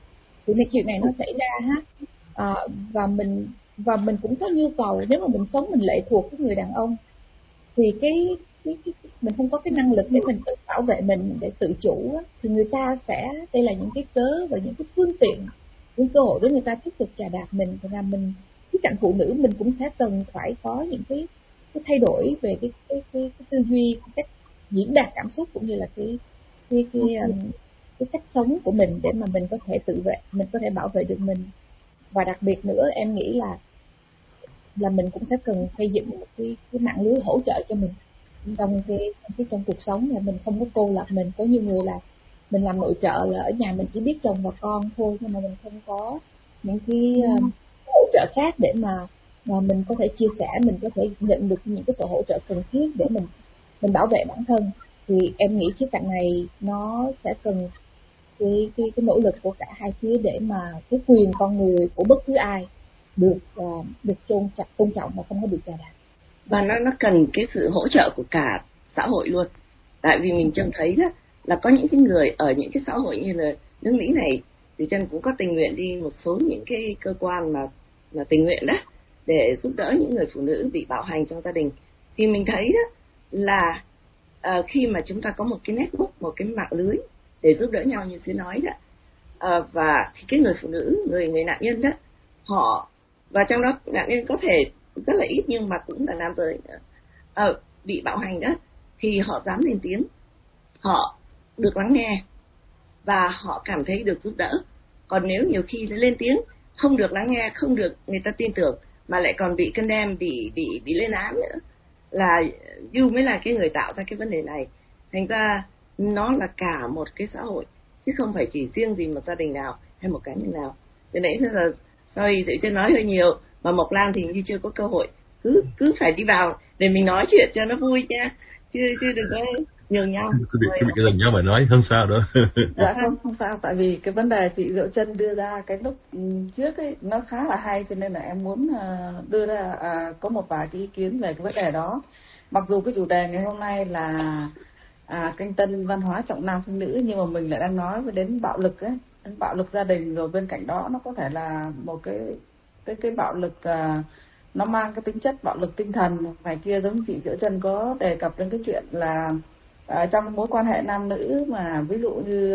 thì này chuyện này nó xảy ra ha. À, và mình và mình cũng có nhu cầu, nếu mà mình sống mình lệ thuộc với người đàn ông thì cái, cái, cái mình không có cái năng lực để mình tự bảo vệ mình, để tự chủ á, thì người ta sẽ, đây là những cái cớ và những cái phương tiện, những cơ hội để người ta tiếp tục chà đạp mình. Và là mình, cái cạnh phụ nữ mình cũng sẽ cần phải có những cái, cái thay đổi về cái cái, cái, cái tư duy, cái cách diễn đạt cảm xúc, cũng như là cái cái cái, cái, cái cách sống của mình, để mà mình có thể tự vệ, mình có thể bảo vệ được mình. Và đặc biệt nữa em nghĩ là là mình cũng sẽ cần xây dựng một cái, cái mạng lưới hỗ trợ cho mình trong cái, cái trong cuộc sống, là mình không có cô lập mình. Có nhiều người là mình làm nội trợ là ở nhà mình chỉ biết chồng và con thôi, nhưng mà mình không có những cái um, hỗ trợ khác để mà mà mình có thể chia sẻ, mình có thể nhận được những cái sự hỗ trợ cần thiết để mình mình bảo vệ bản thân. Thì em nghĩ khía cạnh này nó sẽ cần cái cái cái nỗ lực của cả hai phía, để mà cái quyền con người của bất cứ ai được uh, được tôn trọng tôn trọng và không có bị chà đạp. Và nó nó cần cái sự hỗ trợ của cả xã hội luôn. Tại vì mình trông thấy đó là có những cái người ở những cái xã hội như là nước Mỹ này, thì Trân cũng có tình nguyện đi một số những cái cơ quan mà là tình nguyện đó, để giúp đỡ những người phụ nữ bị bạo hành trong gia đình. Thì mình thấy đó là uh, khi mà chúng ta có một cái network, một cái mạng lưới để giúp đỡ nhau như tôi nói đó, uh, và thì cái người phụ nữ, người người nạn nhân đó, họ, và trong đó nạn nhân có thể rất là ít nhưng mà cũng là nam giới uh, bị bạo hành đó, thì họ dám lên tiếng, họ được lắng nghe và họ cảm thấy được giúp đỡ. Còn nếu nhiều khi lên tiếng không được lắng nghe, không được người ta tin tưởng, mà lại còn bị condemn, bị bị bị lên án nữa, là you mới là cái người tạo ra cái vấn đề này. Thành ra nó là cả một cái xã hội, chứ không phải chỉ riêng gì một gia đình nào hay một cá nhân nào. Cho nên là sorry, tự nhiên nói hơi nhiều, mà Mộc Lan thì như chưa có cơ hội, cứ cứ phải đi vào để mình nói chuyện cho nó vui nha, chứ chứ đừng có nhường nhau. Cứ bị cứ bị cái lần nhau mà nói không sao đâu. Dạ không không sao, tại vì cái vấn đề chị Diệu Trân đưa ra cái lúc trước ấy nó khá là hay, cho nên là em muốn đưa ra à, có một vài cái ý kiến về cái vấn đề đó. Mặc dù cái chủ đề ngày hôm nay là à, canh tân văn hóa trọng nam khinh nữ, nhưng mà mình lại đang nói về đến bạo lực ấy, đến bạo lực gia đình, rồi bên cạnh đó nó có thể là một cái cái cái bạo lực à, nó mang cái tính chất bạo lực tinh thần này kia, giống chị Diệu Trân có đề cập đến cái chuyện là à, trong mối quan hệ nam nữ mà ví dụ như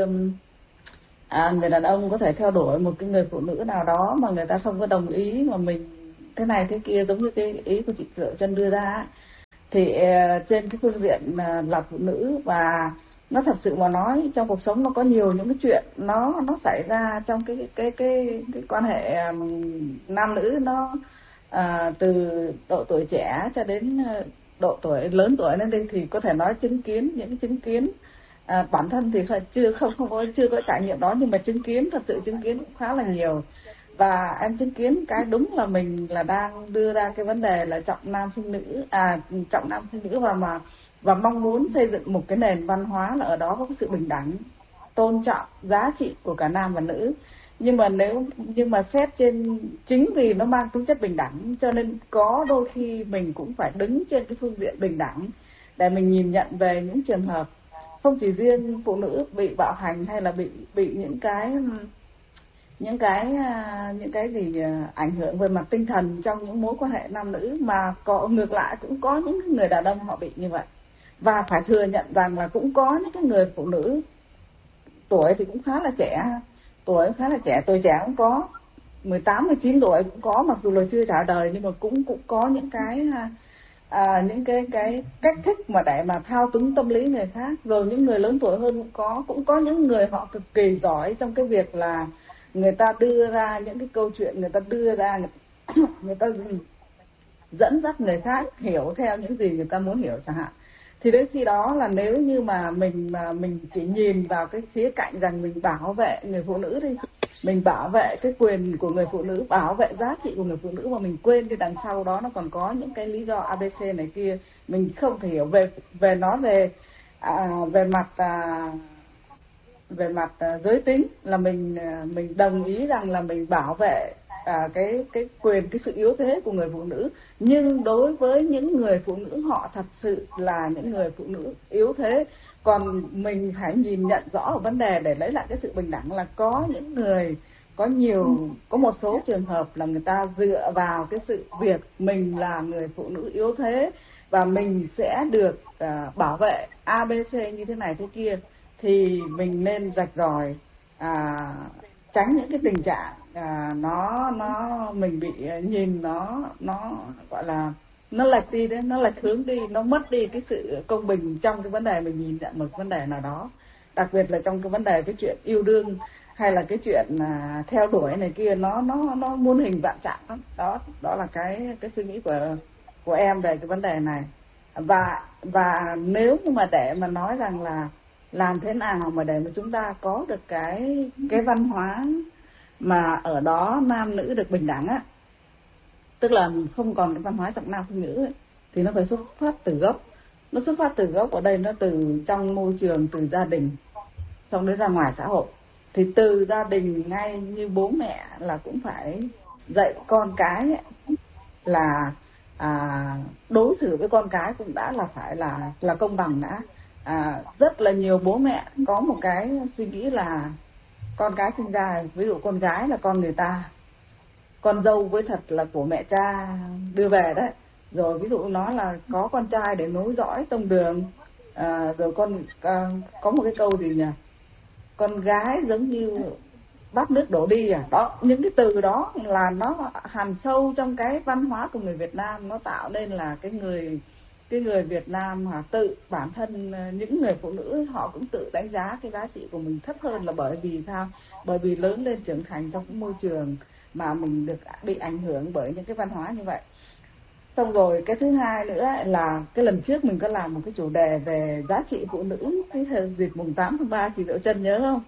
à, người đàn ông có thể theo đuổi một cái người phụ nữ nào đó mà người ta không có đồng ý, mà mình thế này thế kia, giống như cái ý của chị Diệu Trân đưa ra, thì uh, trên cái phương diện uh, là phụ nữ, và nó thật sự mà nói trong cuộc sống nó có nhiều những cái chuyện nó nó xảy ra trong cái cái cái cái quan hệ um, nam nữ, nó uh, từ độ tuổi trẻ cho đến uh, độ tuổi lớn tuổi lên đây, thì có thể nói chứng kiến những cái chứng kiến à, bản thân thì phải chưa không không có chưa có trải nghiệm đó, nhưng mà chứng kiến, thật sự chứng kiến cũng khá là nhiều. Và em chứng kiến cái đúng là mình là đang đưa ra cái vấn đề là trọng nam khinh nữ, à trọng nam khinh nữ, và mà và mong muốn xây dựng một cái nền văn hóa là ở đó có sự bình đẳng, tôn trọng giá trị của cả nam và nữ. Nhưng mà nếu nhưng mà xét trên, chính vì nó mang tính chất bình đẳng cho nên có đôi khi mình cũng phải đứng trên cái phương diện bình đẳng để mình nhìn nhận về những trường hợp không chỉ riêng phụ nữ bị bạo hành hay là bị bị những cái những cái những cái gì ảnh hưởng về mặt tinh thần trong những mối quan hệ nam nữ, mà có ngược lại cũng có những người đàn ông họ bị như vậy. Và phải thừa nhận rằng là cũng có những cái người phụ nữ tuổi thì cũng khá là trẻ, tuổi khá là trẻ, tuổi trẻ cũng có, mười tám, mười chín tuổi cũng có, mặc dù là chưa trả đời, nhưng mà cũng cũng có những cái à, những cái cái cách thức mà để mà thao túng tâm lý người khác. Rồi những người lớn tuổi hơn cũng có, cũng có những người họ cực kỳ giỏi trong cái việc là người ta đưa ra những cái câu chuyện, người ta đưa ra người, người ta dẫn dắt người khác hiểu theo những gì người ta muốn hiểu chẳng hạn. Thì đến khi đó là nếu như mà mình mà mình chỉ nhìn vào cái khía cạnh rằng mình bảo vệ người phụ nữ đi, mình bảo vệ cái quyền của người phụ nữ, bảo vệ giá trị của người phụ nữ, mà mình quên cái đằng sau đó nó còn có những cái lý do a bê xê này kia, mình không thể hiểu về về nói về à, về mặt à, về mặt à, giới tính là mình à, mình đồng ý rằng là mình bảo vệ à, cái cái quyền, cái sự yếu thế của người phụ nữ, nhưng đối với những người phụ nữ họ thật sự là những người phụ nữ yếu thế. Còn mình phải nhìn nhận rõ ở vấn đề để lấy lại cái sự bình đẳng, là có những người có nhiều có một số trường hợp là người ta dựa vào cái sự việc mình là người phụ nữ yếu thế và mình sẽ được uh, bảo vệ a bê xê như thế này thế kia, thì mình nên rạch ròi à, tránh những cái tình trạng à, nó nó mình bị nhìn nó nó gọi là nó lệch đi đấy, nó lệch hướng đi, nó mất đi cái sự công bình trong cái vấn đề mình nhìn nhận một vấn đề nào đó, đặc biệt là trong cái vấn đề cái chuyện yêu đương hay là cái chuyện à, theo đuổi này kia, nó nó nó muôn hình vạn trạng lắm. Đó đó là cái cái suy nghĩ của của em về cái vấn đề này. Và và nếu mà để mà nói rằng là làm thế nào mà để mà chúng ta có được cái cái văn hóa mà ở đó nam nữ được bình đẳng á, tức là không còn cái văn hóa trọng nam khinh nữ ấy, thì nó phải xuất phát từ gốc. Nó xuất phát từ gốc ở đây nó từ trong môi trường, từ gia đình, xong đến ra ngoài xã hội. Thì từ gia đình ngay như bố mẹ là cũng phải dạy con cái ấy, là à, đối xử với con cái cũng đã là phải là là công bằng đã. À, rất là nhiều bố mẹ có một cái suy nghĩ là con cái sinh ra, ví dụ con gái là con người ta, con dâu với thật là của mẹ cha đưa về đấy, rồi ví dụ nó là có con trai để nối dõi tông đường, à, rồi con à, có một cái câu gì nhỉ, con gái giống như bát nước đổ đi à. Đó, những cái từ đó là nó hằn sâu trong cái văn hóa của người Việt Nam, nó tạo nên là cái người cái người Việt Nam mà tự bản thân những người phụ nữ họ cũng tự đánh giá cái giá trị của mình thấp hơn, là bởi vì sao? Bởi vì lớn lên trưởng thành trong cái môi trường mà mình được bị ảnh hưởng bởi những cái văn hóa như vậy. Xong rồi cái thứ hai nữa là cái lần trước mình có làm một cái chủ đề về giá trị phụ nữ cái thời dịp mùng tám tháng ba, chị Diệu Trân nhớ không?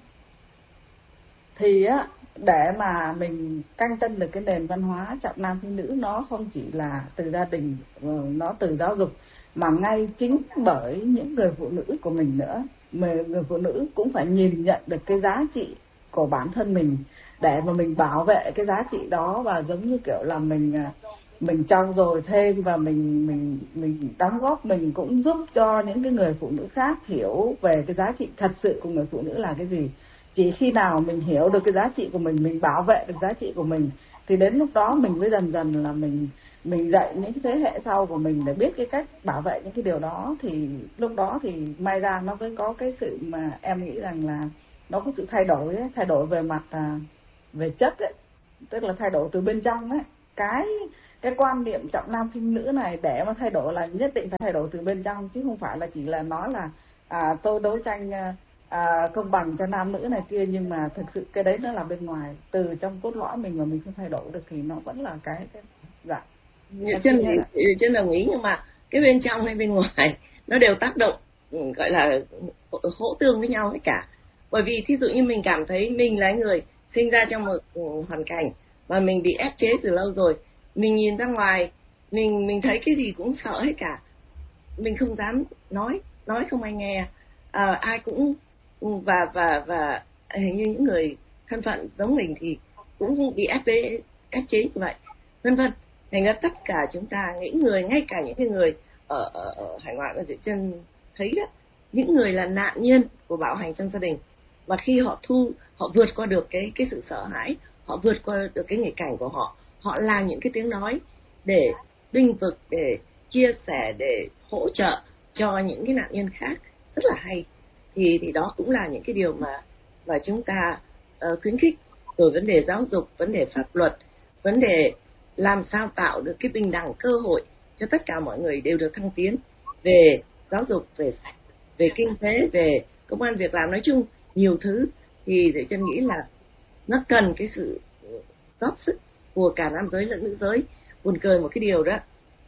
Thì á, để mà mình canh tân được cái nền văn hóa trọng nam khinh nữ, nó không chỉ là từ gia đình, nó từ giáo dục, mà ngay chính bởi những người phụ nữ của mình nữa. Người phụ nữ cũng phải nhìn nhận được cái giá trị của bản thân mình để mà mình bảo vệ cái giá trị đó, và giống như kiểu là mình mình trau dồi thêm và mình mình mình đóng góp, mình cũng giúp cho những cái người phụ nữ khác hiểu về cái giá trị thật sự của người phụ nữ là cái gì. Chỉ khi nào mình hiểu được cái giá trị của mình, mình bảo vệ được giá trị của mình, thì đến lúc đó mình mới dần dần là mình mình dạy những cái thế hệ sau của mình để biết cái cách bảo vệ những cái điều đó. Thì lúc đó thì may ra nó mới có cái sự mà em nghĩ rằng là nó có sự thay đổi ấy, thay đổi về mặt à, về chất ấy, tức là thay đổi từ bên trong ấy. Cái cái quan niệm trọng nam khinh nữ này để mà thay đổi là nhất định phải thay đổi từ bên trong, chứ không phải là chỉ là nói là à, tôi đấu tranh à, công bằng cho nam nữ này kia, nhưng mà thực sự cái đấy nó là bên ngoài, từ trong cốt lõi mình mà mình không thay đổi được thì nó vẫn là cái, cái dạ. Chân chân đồng ý, nhưng mà cái bên trong hay bên ngoài nó đều tác động, gọi là hỗ tương với nhau hết cả. Bởi vì thí dụ như mình cảm thấy mình là người sinh ra trong một hoàn cảnh mà mình bị ép chế từ lâu rồi, mình nhìn ra ngoài mình mình thấy cái gì cũng sợ hết cả, mình không dám nói nói không ai nghe, à, ai cũng và và và hình như những người thân phận giống mình thì cũng bị ép chế ép chế như vậy, vân vân. Thành ra tất cả chúng ta, những người, ngay cả những cái người ở, ở, ở hải ngoại mà Diệu Trân thấy đó, những người là nạn nhân của bạo hành trong gia đình, và khi họ thu họ vượt qua được cái cái sự sợ hãi, họ vượt qua được cái nghịch cảnh của họ, họ làm những cái tiếng nói để bênh vực, để chia sẻ, để hỗ trợ cho những cái nạn nhân khác, rất là hay. Thì thì đó cũng là những cái điều mà mà chúng ta uh, khuyến khích. Rồi vấn đề giáo dục, vấn đề pháp luật, vấn đề làm sao tạo được cái bình đẳng cơ hội cho tất cả mọi người đều được thăng tiến về giáo dục, về về kinh tế, về công ăn việc làm, nói chung nhiều thứ. Thì để Trân nghĩ là nó cần cái sự góp sức của cả nam giới lẫn nữ giới. Buồn cười một cái điều đó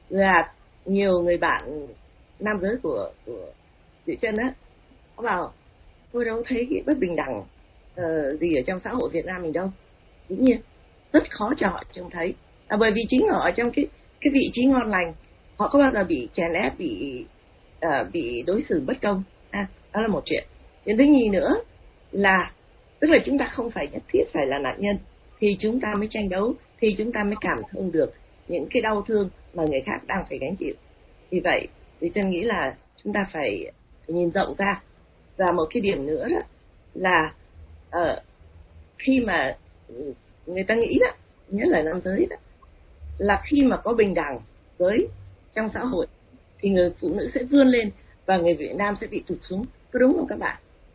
là nhiều người bạn nam giới của của Diệu Trân á, có bảo tôi đâu thấy cái bất bình đẳng uh, gì ở trong xã hội Việt Nam mình đâu. Dĩ nhiên rất khó cho họ trông thấy, à, bởi vì chính họ ở trong cái cái vị trí ngon lành, họ có bao giờ bị chèn ép, bị uh, bị đối xử bất công, à, đó là một chuyện. Chuyện thứ nhì nữa là tức là chúng ta không phải nhất thiết phải là nạn nhân thì chúng ta mới tranh đấu, thì chúng ta mới cảm thông được những cái đau thương mà người khác đang phải gánh chịu. Vì vậy thì Trân nghĩ là chúng ta phải, phải nhìn rộng ra. Và một cái điểm nữa đó là uh, khi mà người ta nghĩ đó, nhất là nam giới đó, là khi mà có bình đẳng với trong xã hội thì người phụ nữ sẽ vươn lên và người Việt Nam sẽ bị tụt xuống, có đúng không các bạn?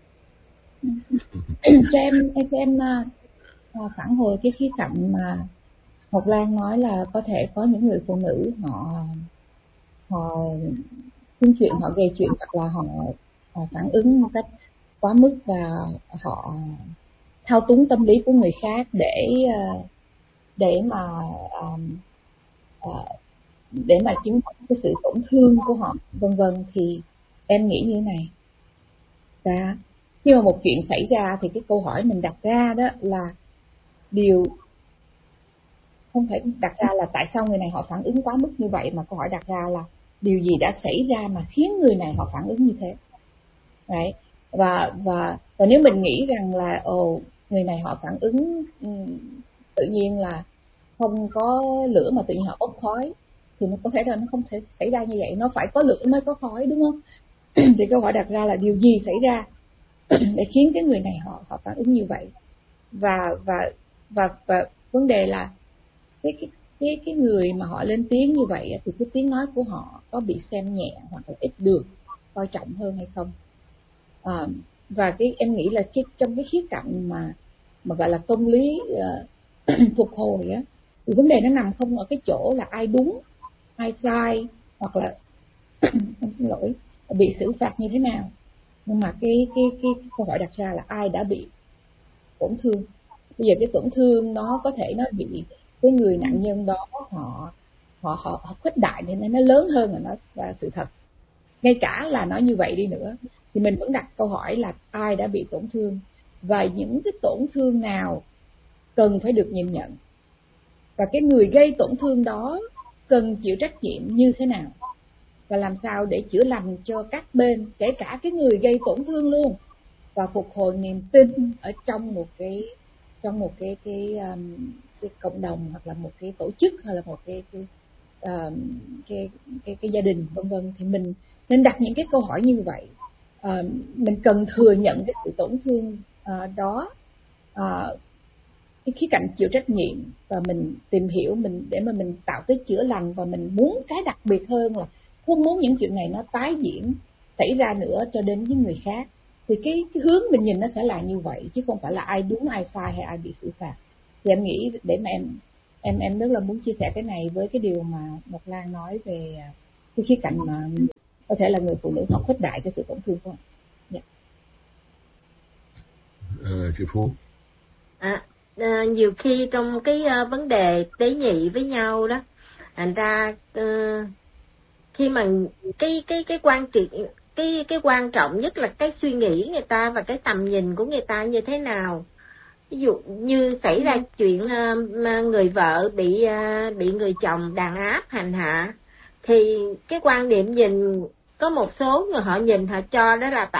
cho em cho em uh, phản hồi cái khía cạnh mà Ngọc Lan nói là có thể có những người phụ nữ họ họ thương chuyện, họ gây chuyện, hoặc là họ, họ phản ứng một cách quá mức và họ thao túng tâm lý của người khác để để mà để mà chứng tỏ cái sự tổn thương của họ, vân vân. Thì em nghĩ như thế này, và khi mà một chuyện xảy ra thì cái câu hỏi mình đặt ra đó là điều không phải đặt ra là tại sao người này họ phản ứng quá mức như vậy, mà câu hỏi đặt ra là điều gì đã xảy ra mà khiến người này họ phản ứng như thế. Đấy. Và và và nếu mình nghĩ rằng là ồ người này họ phản ứng tự nhiên là không có lửa mà tự nhiên họ bốc khói, thì nó có thể là nó không thể xảy ra như vậy, nó phải có lửa mới có khói, đúng không? Thì câu hỏi đặt ra là điều gì xảy ra để khiến cái người này họ họ phản ứng như vậy. Và và và và vấn đề là cái cái cái cái người mà họ lên tiếng như vậy thì cái tiếng nói của họ có bị xem nhẹ hoặc là ít được coi trọng hơn hay không. À, và cái em nghĩ là cái trong cái khía cạnh mà mà gọi là công lý uh, phục hồi á, thì vấn đề nó nằm không ở cái chỗ là ai đúng ai sai, hoặc là em xin lỗi, bị xử phạt như thế nào, nhưng mà cái cái cái câu hỏi đặt ra là ai đã bị tổn thương. Bây giờ cái tổn thương nó có thể nó bị cái người nạn nhân đó họ họ họ, họ khuếch đại nên nó lớn hơn là nó là sự thật. Ngay cả là nói như vậy đi nữa thì mình vẫn đặt câu hỏi là ai đã bị tổn thương, và những cái tổn thương nào cần phải được nhìn nhận, và cái người gây tổn thương đó cần chịu trách nhiệm như thế nào, và làm sao để chữa lành cho các bên, kể cả cái người gây tổn thương luôn, và phục hồi niềm tin ở trong một cái trong một cái cái, um, cái cộng đồng, hoặc là một cái tổ chức, hay là một cái cái um, cái, cái, cái gia đình, vân vân. Thì mình nên đặt những cái câu hỏi như vậy. Uh, mình cần thừa nhận cái sự tổn thương uh, đó, uh, cái khía cạnh chịu trách nhiệm, và mình tìm hiểu mình để mà mình tạo cái chữa lành, và mình muốn cái đặc biệt hơn là không muốn những chuyện này nó tái diễn xảy ra nữa cho đến với người khác. Thì cái, cái hướng mình nhìn nó sẽ là như vậy, chứ không phải là ai đúng ai sai hay ai bị xử phạt. Thì em nghĩ để mà em em em rất là muốn chia sẻ cái này với cái điều mà Ngọc Lan nói về cái khía cạnh mà có thể là người phụ nữ họ khuếch đại cái sự tổn thương của họ. Yeah. Ờ, chị Phú. À, à, nhiều khi trong cái uh, vấn đề tế nhị với nhau đó, thành ra uh, khi mà cái cái cái quan trị cái cái quan trọng nhất là cái suy nghĩ người ta và cái tầm nhìn của người ta như thế nào. Ví dụ như xảy ra chuyện uh, người vợ bị uh, bị người chồng đàn áp hành hạ, thì cái quan điểm nhìn, có một số người họ nhìn họ cho đó là